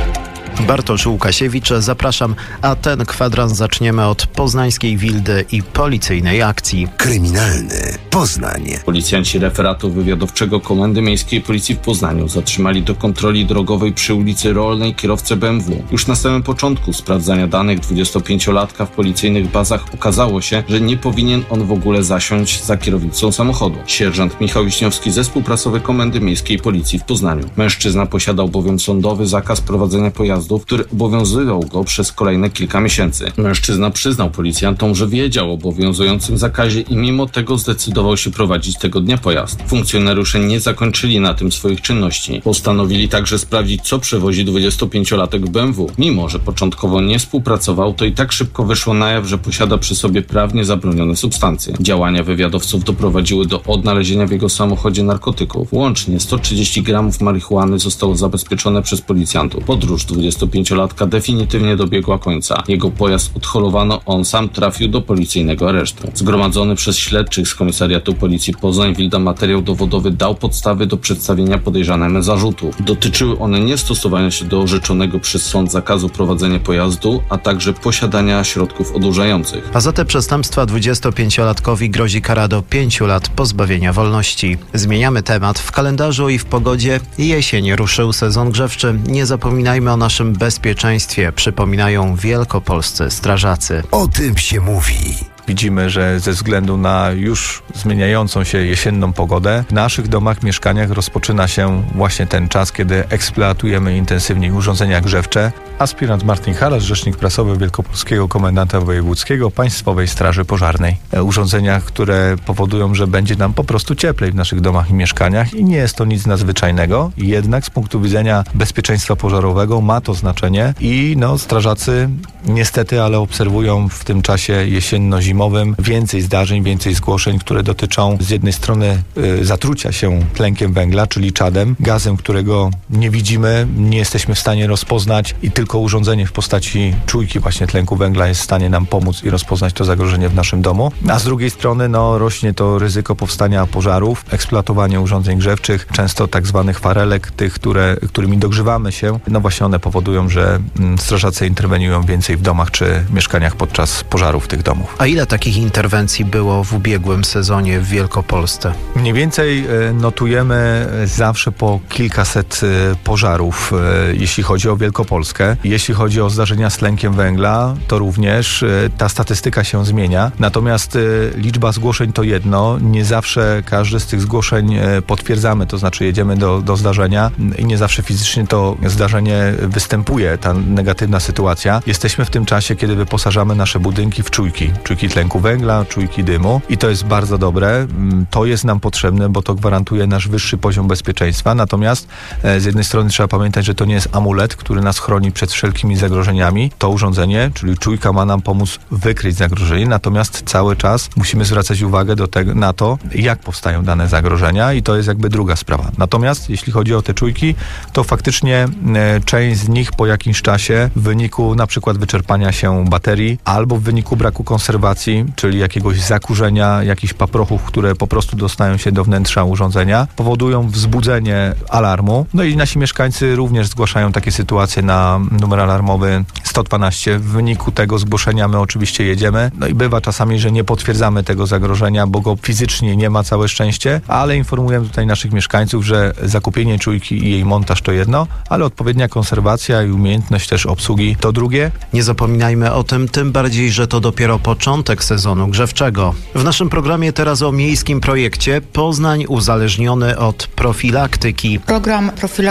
Bartosz Łukasiewicz, zapraszam, a ten kwadrans zaczniemy od poznańskiej Wildy i policyjnej akcji. Kryminalny Poznań. Policjanci referatu wywiadowczego Komendy Miejskiej Policji w Poznaniu zatrzymali do kontroli drogowej przy ulicy Rolnej kierowcę B M W. Już na samym początku sprawdzania danych dwudziestopięciolatka w policyjnych bazach okazało się, że nie powinien on w ogóle zasiąść za kierownicą samochodu. Sierżant Michał Wiśniowski, zespół prasowy Komendy Miejskiej Policji w Poznaniu. Mężczyzna posiadał bowiem sądowy zakaz prowadzenia pojazdu, który obowiązywał go przez kolejne kilka miesięcy. Mężczyzna przyznał policjantom, że wiedział o obowiązującym zakazie i mimo tego zdecydował się prowadzić tego dnia pojazd. Funkcjonariusze nie zakończyli na tym swoich czynności. Postanowili także sprawdzić, co przewozi dwudziestopięciolatek B M W. Mimo że początkowo nie współpracował, to i tak szybko wyszło na jaw, że posiada przy sobie prawnie zabronione substancje. Działania wywiadowców doprowadziły do odnalezienia w jego samochodzie narkotyków. Łącznie sto trzydzieści gramów marihuany zostało zabezpieczone przez policjantów. Podróż dwudziestopięciolatka definitywnie dobiegła końca. Jego pojazd odholowano, on sam trafił do policyjnego aresztu. Zgromadzony przez śledczych z Komisariatu Policji Poznań-Wilda materiał dowodowy dał podstawy do przedstawienia podejrzanemu zarzutów. Dotyczyły one niestosowania się do orzeczonego przez sąd zakazu prowadzenia pojazdu, a także posiadania środków odurzających. A za te przestępstwa dwudziestopięciolatkowi grozi kara do pięciu lat pozbawienia wolności. Zmieniamy temat. W kalendarzu i w pogodzie jesień ruszył sezon grzewczy. Nie zapominajmy o naszym bezpieczeństwie, przypominają wielkopolscy strażacy. O tym się mówi. Widzimy, że ze względu na już zmieniającą się jesienną pogodę, w naszych domach, mieszkaniach rozpoczyna się właśnie ten czas, kiedy eksploatujemy intensywnie urządzenia grzewcze. Aspirant Martin Halas, rzecznik prasowy Wielkopolskiego Komendanta Wojewódzkiego Państwowej Straży Pożarnej. Urządzenia, które powodują, że będzie nam po prostu cieplej w naszych domach i mieszkaniach i nie jest to nic nadzwyczajnego, jednak z punktu widzenia bezpieczeństwa pożarowego ma to znaczenie i no, strażacy niestety, ale obserwują w tym czasie jesienno-zimowym więcej zdarzeń, więcej zgłoszeń, które dotyczą z jednej strony y, zatrucia się tlenkiem węgla, czyli czadem, gazem, którego nie widzimy, nie jesteśmy w stanie rozpoznać i tylko urządzenie w postaci czujki właśnie tlenku węgla jest w stanie nam pomóc i rozpoznać to zagrożenie w naszym domu. A z drugiej strony no, rośnie to ryzyko powstania pożarów, eksploatowanie urządzeń grzewczych, często tak zwanych farelek, tych, które, którymi dogrzewamy się, no właśnie one powodują, że mm, strażacy interweniują więcej w domach czy mieszkaniach podczas pożarów tych domów. A ile takich interwencji było w ubiegłym sezonie w Wielkopolsce? Mniej więcej notujemy zawsze po kilkaset pożarów, jeśli chodzi o Wielkopolskę. Jeśli chodzi o zdarzenia z tlenkiem węgla, to również ta statystyka się zmienia. Natomiast liczba zgłoszeń to jedno. Nie zawsze każdy z tych zgłoszeń potwierdzamy, to znaczy jedziemy do, do zdarzenia i nie zawsze fizycznie to zdarzenie występuje, ta negatywna sytuacja. Jesteśmy w tym czasie, kiedy wyposażamy nasze budynki w czujki. Czujki tlenku węgla, czujki dymu i to jest bardzo dobre. To jest nam potrzebne, bo to gwarantuje nasz wyższy poziom bezpieczeństwa. Natomiast z jednej strony trzeba pamiętać, że to nie jest amulet, który nas chroni przed wszelkimi zagrożeniami. To urządzenie, czyli czujka, ma nam pomóc wykryć zagrożenie, natomiast cały czas musimy zwracać uwagę do tego, na to, jak powstają dane zagrożenia i to jest jakby druga sprawa. Natomiast jeśli chodzi o te czujki, to faktycznie e, część z nich po jakimś czasie w wyniku na przykład wyczerpania się baterii albo w wyniku braku konserwacji, czyli jakiegoś zakurzenia, jakichś paprochów, które po prostu dostają się do wnętrza urządzenia, powodują wzbudzenie alarmu. No i nasi mieszkańcy również zgłaszają takie sytuacje na numer alarmowy sto dwanaście. W wyniku tego zgłoszenia my oczywiście jedziemy. No i bywa czasami, że nie potwierdzamy tego zagrożenia, bo go fizycznie nie ma, całe szczęście, ale informujemy tutaj naszych mieszkańców, że zakupienie czujki i jej montaż to jedno, ale odpowiednia konserwacja i umiejętność też obsługi to drugie. Nie zapominajmy o tym, tym bardziej, że to dopiero początek sezonu grzewczego. W naszym programie teraz o miejskim projekcie Poznań uzależniony od profilaktyki. Program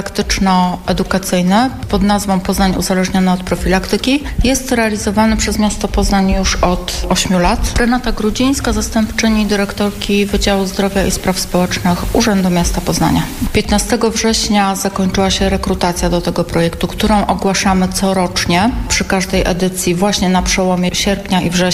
profilaktyczno-edukacyjny pod nazwą Poznań uzależniony od profilaktyki jest realizowany przez miasto Poznań już od ośmiu lat. Renata Grudzińska, zastępczyni dyrektorki Wydziału Zdrowia i Spraw Społecznych Urzędu Miasta Poznania. piętnastego września zakończyła się rekrutacja do tego projektu, którą ogłaszamy corocznie przy każdej edycji właśnie na przełomie sierpnia i września.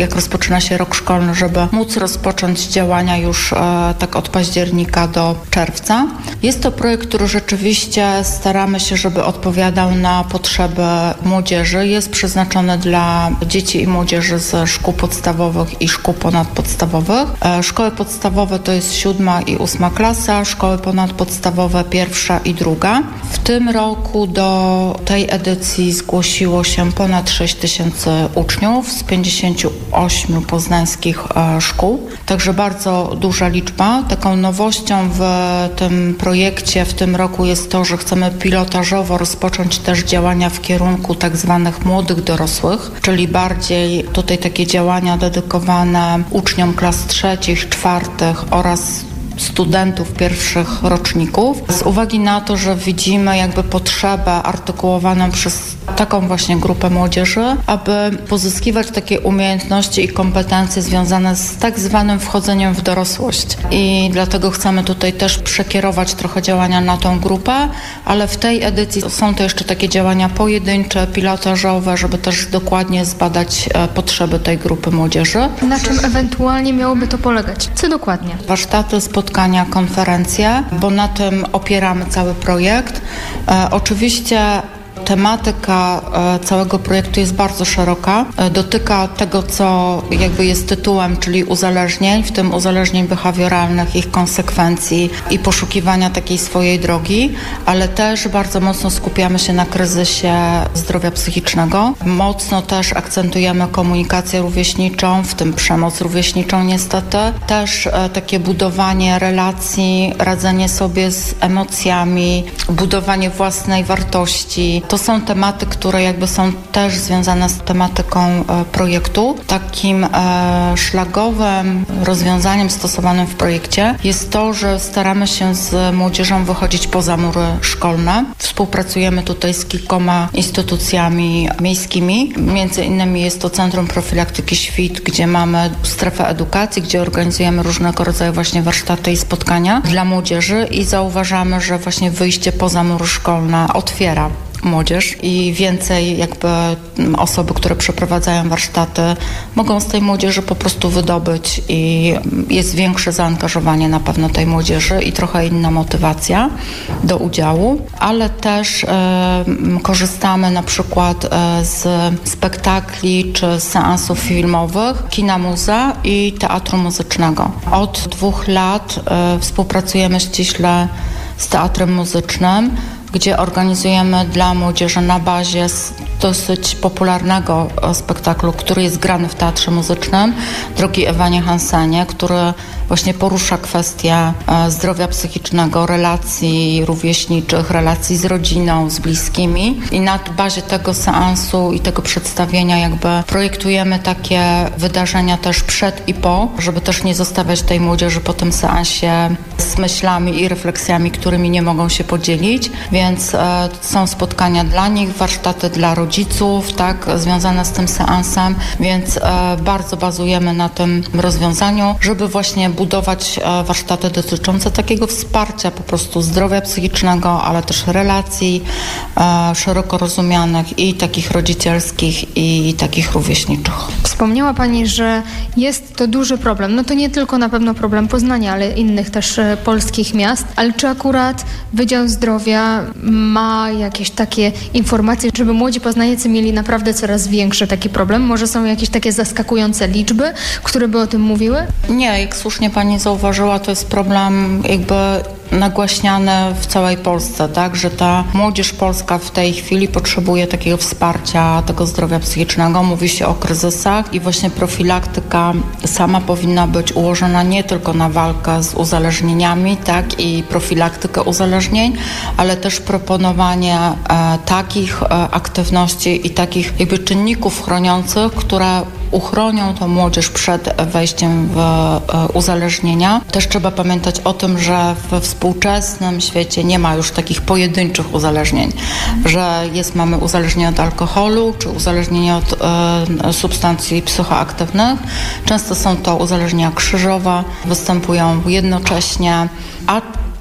jak rozpoczyna się rok szkolny, żeby móc rozpocząć działania już e, tak od października do czerwca. Jest to projekt, który rzeczywiście staramy się, żeby odpowiadał na potrzeby młodzieży. Jest przeznaczony dla dzieci i młodzieży ze szkół podstawowych i szkół ponadpodstawowych. E, szkoły podstawowe to jest siódma i ósma klasa, szkoły ponadpodstawowe pierwsza i druga. W tym roku do tej edycji zgłosiło się ponad sześć tysięcy uczniów z pięćdziesięciu ośmiu poznańskich e, szkół. Także bardzo duża liczba. Taką nowością w tym projekcie w tym roku jest to, że chcemy pilotażowo rozpocząć też działania w kierunku tak zwanych młodych dorosłych, czyli bardziej tutaj takie działania dedykowane uczniom klas trzecich, czwartych oraz studentów pierwszych roczników, z uwagi na to, że widzimy jakby potrzebę artykułowaną przez taką właśnie grupę młodzieży, aby pozyskiwać takie umiejętności i kompetencje związane z tak zwanym wchodzeniem w dorosłość. I dlatego chcemy tutaj też przekierować trochę działania na tą grupę, ale w tej edycji są to jeszcze takie działania pojedyncze, pilotażowe, żeby też dokładnie zbadać potrzeby tej grupy młodzieży. Na czym ewentualnie miałoby to polegać? Co dokładnie? Warsztaty, spotkania, konferencje, bo na tym opieramy cały projekt. E, oczywiście tematyka e, całego projektu jest bardzo szeroka. E, dotyka tego, co jakby jest tytułem, czyli uzależnień, w tym uzależnień behawioralnych, ich konsekwencji i poszukiwania takiej swojej drogi, ale też bardzo mocno skupiamy się na kryzysie zdrowia psychicznego. Mocno też akcentujemy komunikację rówieśniczą, w tym przemoc rówieśniczą niestety. Też e, takie budowanie relacji, radzenie sobie z emocjami, budowanie własnej wartości. To są tematy, które jakby są też związane z tematyką e, projektu. Takim e, szlagowym rozwiązaniem stosowanym w projekcie jest to, że staramy się z młodzieżą wychodzić poza mury szkolne. Współpracujemy tutaj z kilkoma instytucjami miejskimi. Między innymi jest to Centrum Profilaktyki Świt, gdzie mamy strefę edukacji, gdzie organizujemy różnego rodzaju właśnie warsztaty i spotkania dla młodzieży i zauważamy, że właśnie wyjście poza mury szkolne otwiera młodzież i więcej jakby osoby, które przeprowadzają warsztaty, mogą z tej młodzieży po prostu wydobyć i jest większe zaangażowanie na pewno tej młodzieży i trochę inna motywacja do udziału, ale też e, korzystamy na przykład e, z spektakli czy z seansów filmowych, kina muza i teatru muzycznego. Od dwóch lat e, współpracujemy ściśle z teatrem muzycznym, gdzie organizujemy dla młodzieży na bazie dosyć popularnego spektaklu, który jest grany w Teatrze Muzycznym, Drogi Ewanie Hansenie, który właśnie porusza kwestię zdrowia psychicznego, relacji rówieśniczych, relacji z rodziną, z bliskimi. I na bazie tego seansu i tego przedstawienia jakby projektujemy takie wydarzenia też przed i po, żeby też nie zostawiać tej młodzieży po tym seansie z myślami i refleksjami, którymi nie mogą się podzielić. Więc e, są spotkania dla nich, warsztaty dla rodziców, tak, związane z tym seansem, więc e, bardzo bazujemy na tym rozwiązaniu, żeby właśnie budować e, warsztaty dotyczące takiego wsparcia po prostu zdrowia psychicznego, ale też relacji e, szeroko rozumianych i takich rodzicielskich i takich rówieśniczych. Wspomniała Pani, że jest to duży problem. No to nie tylko na pewno problem Poznania, ale innych też e, polskich miast. Ale czy akurat Wydział Zdrowia ma jakieś takie informacje, żeby młodzi poznaniacy mieli naprawdę coraz większy taki problem? Może są jakieś takie zaskakujące liczby, które by o tym mówiły? Nie, jak słusznie Pani zauważyła, to jest problem jakby nagłaśniane w całej Polsce, tak, że ta młodzież polska w tej chwili potrzebuje takiego wsparcia tego zdrowia psychicznego. Mówi się o kryzysach i właśnie profilaktyka sama powinna być ułożona nie tylko na walkę z uzależnieniami, tak, i profilaktykę uzależnień, ale też proponowanie e, takich e, aktywności i takich jakby czynników chroniących, które uchronią tą młodzież przed wejściem w e, uzależnienia. Też trzeba pamiętać o tym, że we współczesnym świecie nie ma już takich pojedynczych uzależnień, że jest, mamy uzależnienie od alkoholu, czy uzależnienie od e, substancji psychoaktywnych. Często są to uzależnienia krzyżowe, występują jednocześnie, a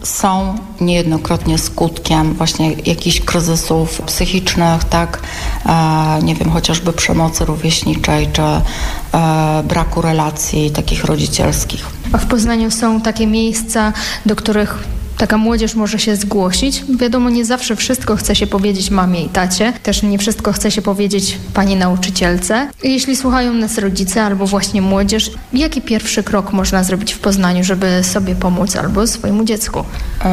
są niejednokrotnie skutkiem właśnie jakichś kryzysów psychicznych, tak, e, nie wiem, chociażby przemocy rówieśniczej, czy e, braku relacji takich rodzicielskich. A w Poznaniu są takie miejsca, do których taka młodzież może się zgłosić. Wiadomo, nie zawsze wszystko chce się powiedzieć mamie i tacie. Też nie wszystko chce się powiedzieć pani nauczycielce. Jeśli słuchają nas rodzice albo właśnie młodzież, jaki pierwszy krok można zrobić w Poznaniu, żeby sobie pomóc albo swojemu dziecku?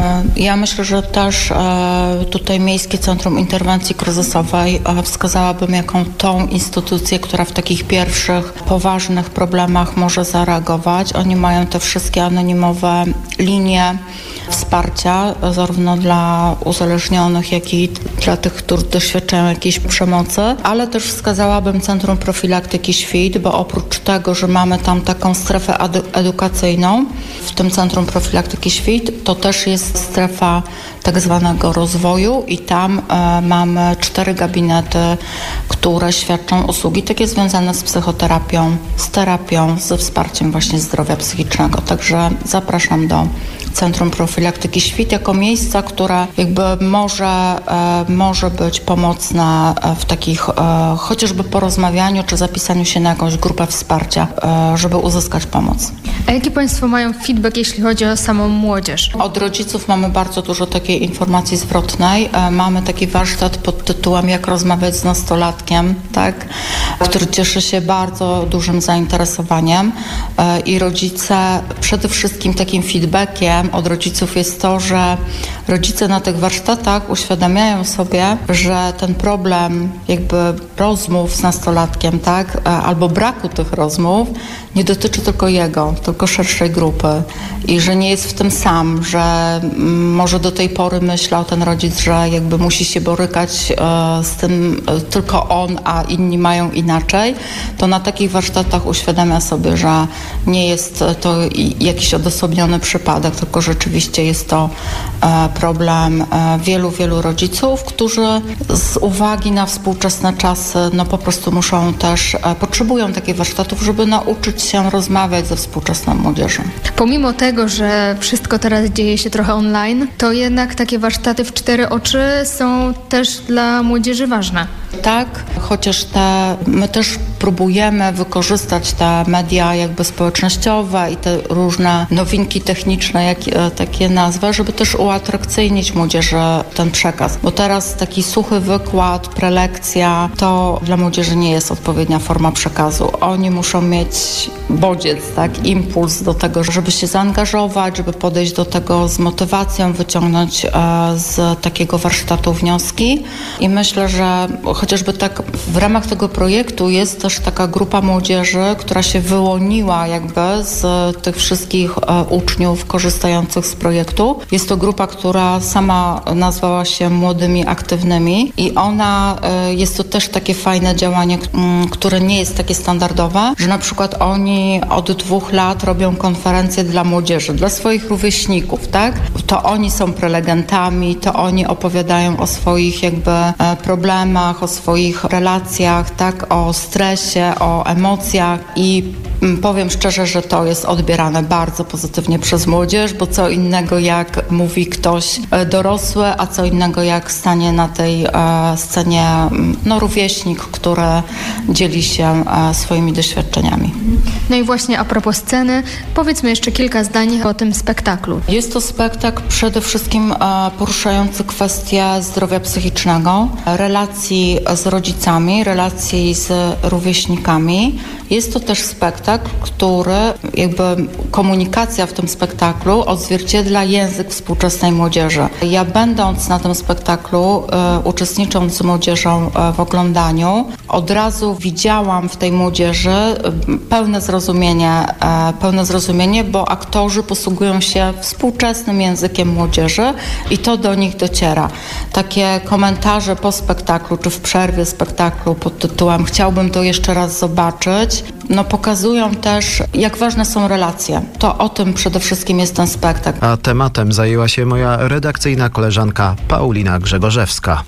Ja myślę, że też tutaj Miejskie Centrum Interwencji Kryzysowej wskazałabym jaką tą instytucję, która w takich pierwszych, poważnych problemach może zareagować. Oni mają te wszystkie anonimowe linie wsparcia, zarówno dla uzależnionych, jak i dla tych, którzy doświadczają jakiejś przemocy, ale też wskazałabym Centrum Profilaktyki Świt, bo oprócz tego, że mamy tam taką strefę edu- edukacyjną w tym Centrum Profilaktyki Świt, to też jest strefa tak zwanego rozwoju i tam e, mamy cztery gabinety, które świadczą usługi takie związane z psychoterapią, z terapią, ze wsparciem właśnie zdrowia psychicznego. Także zapraszam do Centrum Profilaktyki Świt jako miejsca, które jakby może, e, może być pomocne w takich e, chociażby porozmawianiu czy zapisaniu się na jakąś grupę wsparcia, e, żeby uzyskać pomoc. A jaki Państwo mają feedback, jeśli chodzi o samą młodzież? Od rodziców mamy bardzo dużo takiej informacji zwrotnej. E, mamy taki warsztat pod tytułem Jak rozmawiać z nastolatkiem, tak, który cieszy się bardzo dużym zainteresowaniem e, i rodzice przede wszystkim takim feedbackiem od rodziców jest to, że rodzice na tych warsztatach uświadamiają sobie, że ten problem jakby rozmów z nastolatkiem, tak, albo braku tych rozmów nie dotyczy tylko jego, tylko szerszej grupy i że nie jest w tym sam, że m, może do tej pory myślał ten rodzic, że jakby musi się borykać e, z tym e, tylko on, a inni mają inaczej, to na takich warsztatach uświadamia sobie, że nie jest to jakiś odosobniony przypadek, tylko rzeczywiście jest to e, problem e, wielu, wielu rodziców, którzy z uwagi na współczesne czasy no po prostu muszą też, e, potrzebują takich warsztatów, żeby nauczyć się rozmawiać ze współczesną młodzieżą. Pomimo tego, że wszystko teraz dzieje się trochę online, to jednak takie warsztaty w cztery oczy są też dla młodzieży ważne. Tak, chociaż te, my też próbujemy wykorzystać te media jakby społecznościowe i te różne nowinki techniczne, jak takie nazwę, żeby też uatrakcyjnić młodzieży ten przekaz. Bo teraz taki suchy wykład, prelekcja, to dla młodzieży nie jest odpowiednia forma przekazu. Oni muszą mieć bodziec, tak, impuls do tego, żeby się zaangażować, żeby podejść do tego z motywacją, wyciągnąć e, z takiego warsztatu wnioski. I myślę, że chociażby tak w ramach tego projektu jest też taka grupa młodzieży, która się wyłoniła jakby z tych wszystkich e, uczniów korzystających z projektu. Jest to grupa, która sama nazwała się Młodymi Aktywnymi i ona, e, jest to też takie fajne działanie, k- m, które nie jest takie standardowe, że na przykład oni od dwóch lat robią konferencje dla młodzieży, dla swoich rówieśników, tak? To oni są prelegentami, to oni opowiadają o swoich jakby e, problemach, o swoich relacjach, tak? O stresie, o emocjach i m, powiem szczerze, że to jest odbierane bardzo pozytywnie przez młodzież, bo co innego jak mówi ktoś e, dorosły, a co innego jak stanie na tej e, scenie no, rówieśnik, który dzieli się e, swoimi doświadczeniami. No i właśnie a propos sceny, powiedzmy jeszcze kilka zdań o tym spektaklu. Jest to spektakl przede wszystkim e, poruszający kwestię zdrowia psychicznego, relacji z rodzicami, relacji z rówieśnikami. Jest to też spektakl, który jakby komunikacja w tym spektaklu odzwierciedla język współczesnej młodzieży. Ja będąc na tym spektaklu, e, uczestnicząc z młodzieżą e, w oglądaniu, od razu widziałam w tej młodzieży pełne zrozumienie, e, pełne zrozumienie, bo aktorzy posługują się współczesnym językiem młodzieży i to do nich dociera. Takie komentarze po spektaklu, czy w przerwie spektaklu pod tytułem chciałbym to jeszcze raz zobaczyć, no pokazują też, jak ważne są relacje. To o tym przede wszystkim jest ten spektakl. A tematem zajęła się moja redakcyjna koleżanka Paulina Grzegorzewska.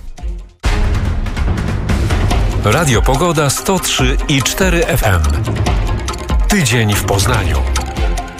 Radio Pogoda sto trzy i cztery F M. Tydzień w Poznaniu.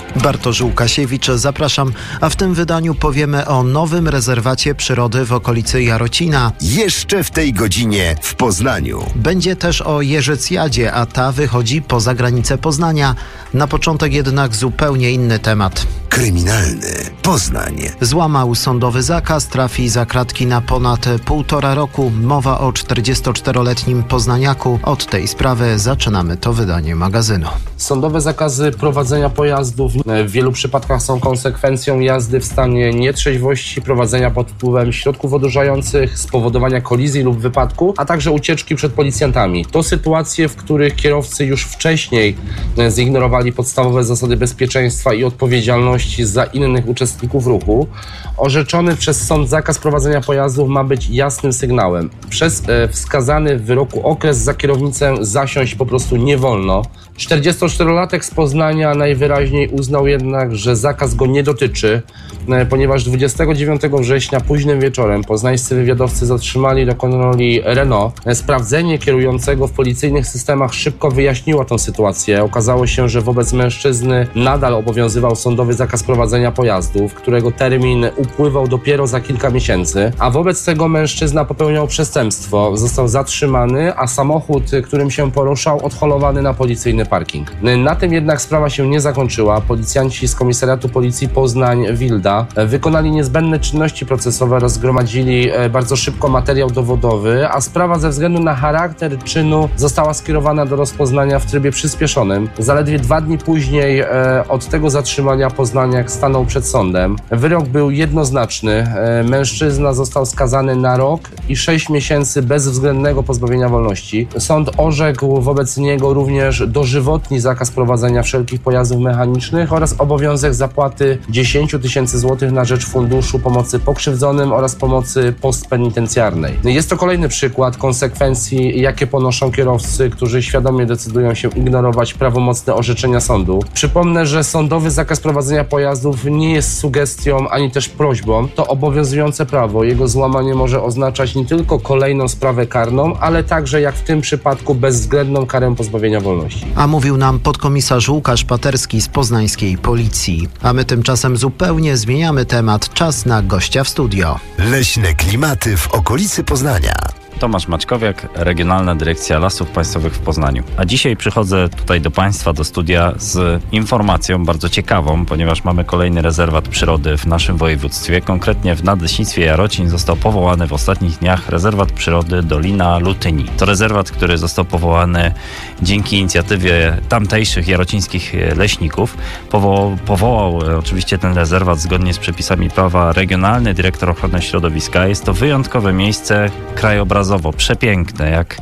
Bartosz Łukasiewicz, zapraszam, a w tym wydaniu powiemy o nowym rezerwacie przyrody w okolicy Jarocina. Jeszcze w tej godzinie w Poznaniu. Będzie też o Jeżycjadzie, a ta wychodzi poza granicę Poznania. Na początek jednak zupełnie inny temat. Kryminalny Poznań. Złamał sądowy zakaz, trafi za kratki na ponad półtora roku. Mowa o czterdziestoczteroletnim poznaniaku. Od tej sprawy zaczynamy to wydanie magazynu. Sądowe zakazy prowadzenia pojazdów w wielu przypadkach są konsekwencją jazdy w stanie nietrzeźwości, prowadzenia pod wpływem środków odurzających, spowodowania kolizji lub wypadku, a także ucieczki przed policjantami. To sytuacje, w których kierowcy już wcześniej zignorowali podstawowe zasady bezpieczeństwa i odpowiedzialności za innych uczestników ruchu. Orzeczony przez sąd zakaz prowadzenia pojazdów ma być jasnym sygnałem. Przez e, wskazany w wyroku okres za kierownicę zasiąść po prostu nie wolno. czterdziestoczterolatek z Poznania najwyraźniej uznał jednak, że zakaz go nie dotyczy, e, ponieważ dwudziestego dziewiątego września późnym wieczorem poznańscy wywiadowcy zatrzymali do kontroli Renault. E, sprawdzenie kierującego w policyjnych systemach szybko wyjaśniło tę sytuację. Okazało się, że wobec mężczyzny nadal obowiązywał sądowy zakaz prowadzenia pojazdów, którego termin upływał dopiero za kilka miesięcy, a wobec tego mężczyzna popełniał przestępstwo. Został zatrzymany, a samochód, którym się poruszał, odholowany na policyjny parking. Na tym jednak sprawa się nie zakończyła. Policjanci z Komisariatu Policji Poznań-Wilda wykonali niezbędne czynności procesowe, rozgromadzili bardzo szybko materiał dowodowy, a sprawa ze względu na charakter czynu została skierowana do rozpoznania w trybie przyspieszonym. Zaledwie dwa dni później od tego zatrzymania poznaniak stanął przed sądem. Wyrok był jednoznaczny. Mężczyzna został skazany na rok i sześć miesięcy bezwzględnego pozbawienia wolności. Sąd orzekł wobec niego również dożywotni zakaz prowadzenia wszelkich pojazdów mechanicznych oraz obowiązek zapłaty dziesięć tysięcy złotych na rzecz Funduszu Pomocy Pokrzywdzonym oraz pomocy postpenitencjarnej. Jest to kolejny przykład konsekwencji, jakie ponoszą kierowcy, którzy świadomie decydują się ignorować prawomocne orzeczenia sądu. Przypomnę, że sądowy zakaz prowadzenia pojazdów nie jest sugestią ani też prośbą. To obowiązujące prawo. Jego złamanie może oznaczać nie tylko kolejną sprawę karną, ale także, jak w tym przypadku, bezwzględną karę pozbawienia wolności. A mówił nam podkomisarz Łukasz Paterski z poznańskiej policji. A my tymczasem zupełnie zmieniamy temat. Czas na gościa w studio. Leśne klimaty w okolicy Poznania. Tomasz Maćkowiak, Regionalna Dyrekcja Lasów Państwowych w Poznaniu. A dzisiaj przychodzę tutaj do Państwa, do studia z informacją bardzo ciekawą, ponieważ mamy kolejny rezerwat przyrody w naszym województwie. Konkretnie w Nadleśnictwie Jarocin został powołany w ostatnich dniach rezerwat przyrody Dolina Lutyni. To rezerwat, który został powołany dzięki inicjatywie tamtejszych jarocińskich leśników. Powołał, powołał oczywiście ten rezerwat zgodnie z przepisami prawa regionalny dyrektor ochrony środowiska. Jest to wyjątkowe miejsce krajobrazowe, przepiękne. Jak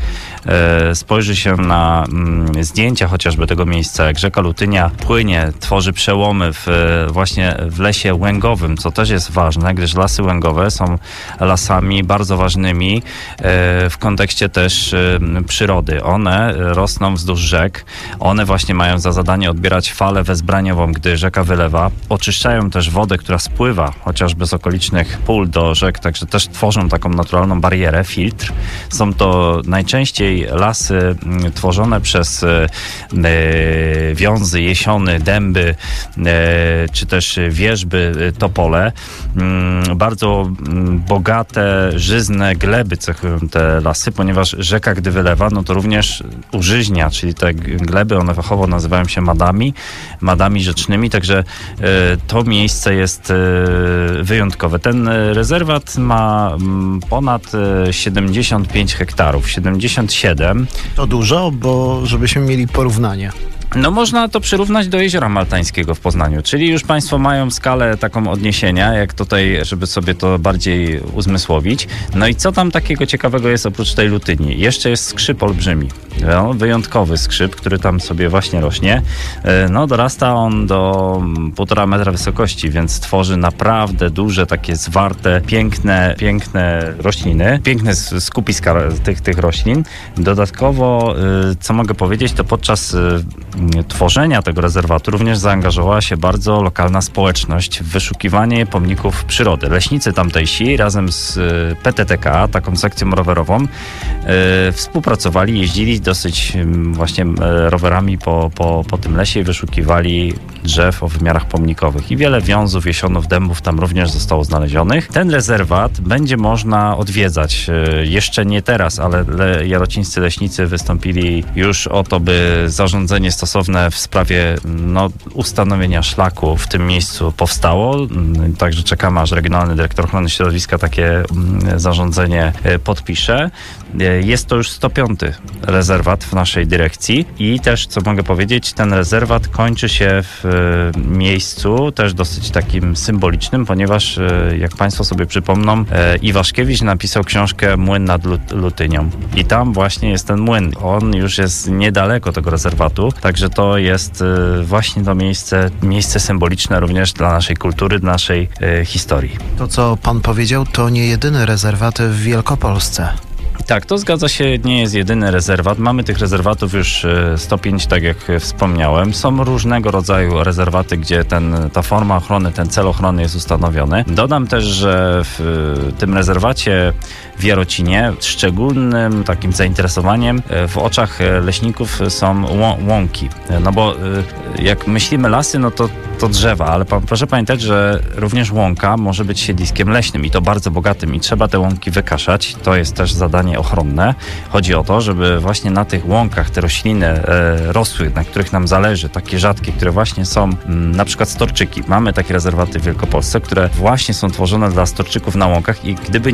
e, spojrzy się na mm, zdjęcia chociażby tego miejsca, jak rzeka Lutynia płynie, tworzy przełomy w, właśnie w lesie łęgowym, co też jest ważne, gdyż lasy łęgowe są lasami bardzo ważnymi e, w kontekście też e, przyrody. One rosną wzdłuż rzek, one właśnie mają za zadanie odbierać falę wezbraniową, gdy rzeka wylewa. Oczyszczają też wodę, która spływa chociażby z okolicznych pól do rzek, także też tworzą taką naturalną barierę, filtr. Są to najczęściej lasy tworzone przez e, wiązy, jesiony, dęby, e, czy też wierzby, topole. Mm, bardzo bogate, żyzne gleby cechują te lasy, ponieważ rzeka, gdy wylewa, no to również użyźnia, czyli te gleby, one fachowo nazywają się madami, madami rzecznymi, także e, to miejsce jest e, wyjątkowe. Ten rezerwat ma m, ponad siedemdziesiąt pięć hektarów, siedemdziesiąt siedem. To dużo, bo żebyśmy mieli porównanie. No można to przyrównać do Jeziora Maltańskiego w Poznaniu, czyli już Państwo mają skalę taką odniesienia, jak tutaj, żeby sobie to bardziej uzmysłowić. No i co tam takiego ciekawego jest oprócz tej Lutyni? Jeszcze jest skrzyp olbrzymi, no, wyjątkowy skrzyp, który tam sobie właśnie rośnie. No dorasta on do półtora metra wysokości, więc tworzy naprawdę duże, takie zwarte, piękne, piękne rośliny, piękne skupiska tych, tych roślin. Dodatkowo, co mogę powiedzieć, to podczas tworzenia tego rezerwatu również zaangażowała się bardzo lokalna społeczność w wyszukiwanie pomników przyrody. Leśnicy tamtejsi razem z P T T K, taką sekcją rowerową, yy, współpracowali, jeździli dosyć właśnie rowerami po, po, po tym lesie i wyszukiwali drzew o wymiarach pomnikowych i wiele wiązów, jesionów, dębów tam również zostało znalezionych. Ten rezerwat będzie można odwiedzać. Jeszcze nie teraz, ale le- jarocińscy leśnicy wystąpili już o to, by zarządzenie stosowne w sprawie no, ustanowienia szlaku w tym miejscu powstało. Także czekamy, aż Regionalny Dyrektor Ochrony Środowiska takie zarządzenie podpisze. Jest to już sto piąty rezerwat w naszej dyrekcji i też, co mogę powiedzieć, ten rezerwat kończy się w miejscu też dosyć takim symbolicznym, ponieważ jak Państwo sobie przypomną, Iwaszkiewicz napisał książkę Młyn nad Lutynią i tam właśnie jest ten młyn. On już jest niedaleko tego rezerwatu, także to jest właśnie to miejsce, miejsce symboliczne również dla naszej kultury, dla naszej historii. To, co pan powiedział, to nie jedyny rezerwat w Wielkopolsce. Tak, to zgadza się, nie jest jedyny rezerwat. Mamy tych rezerwatów już sto pięć, tak jak wspomniałem. Są różnego rodzaju rezerwaty, gdzie ten, ta forma ochrony, ten cel ochrony jest ustanowiony. Dodam też, że w tym rezerwacie w Jarocinie szczególnym takim zainteresowaniem w oczach leśników są łąki. No bo jak myślimy lasy, no to, to drzewa, ale pa, proszę pamiętać, że również łąka może być siedliskiem leśnym i to bardzo bogatym i trzeba te łąki wykaszać. To jest też zadanie ochronne. Chodzi o to, żeby właśnie na tych łąkach te rośliny e, rosły, na których nam zależy, takie rzadkie, które właśnie są m, na przykład storczyki. Mamy takie rezerwaty w Wielkopolsce, które właśnie są tworzone dla storczyków na łąkach i gdyby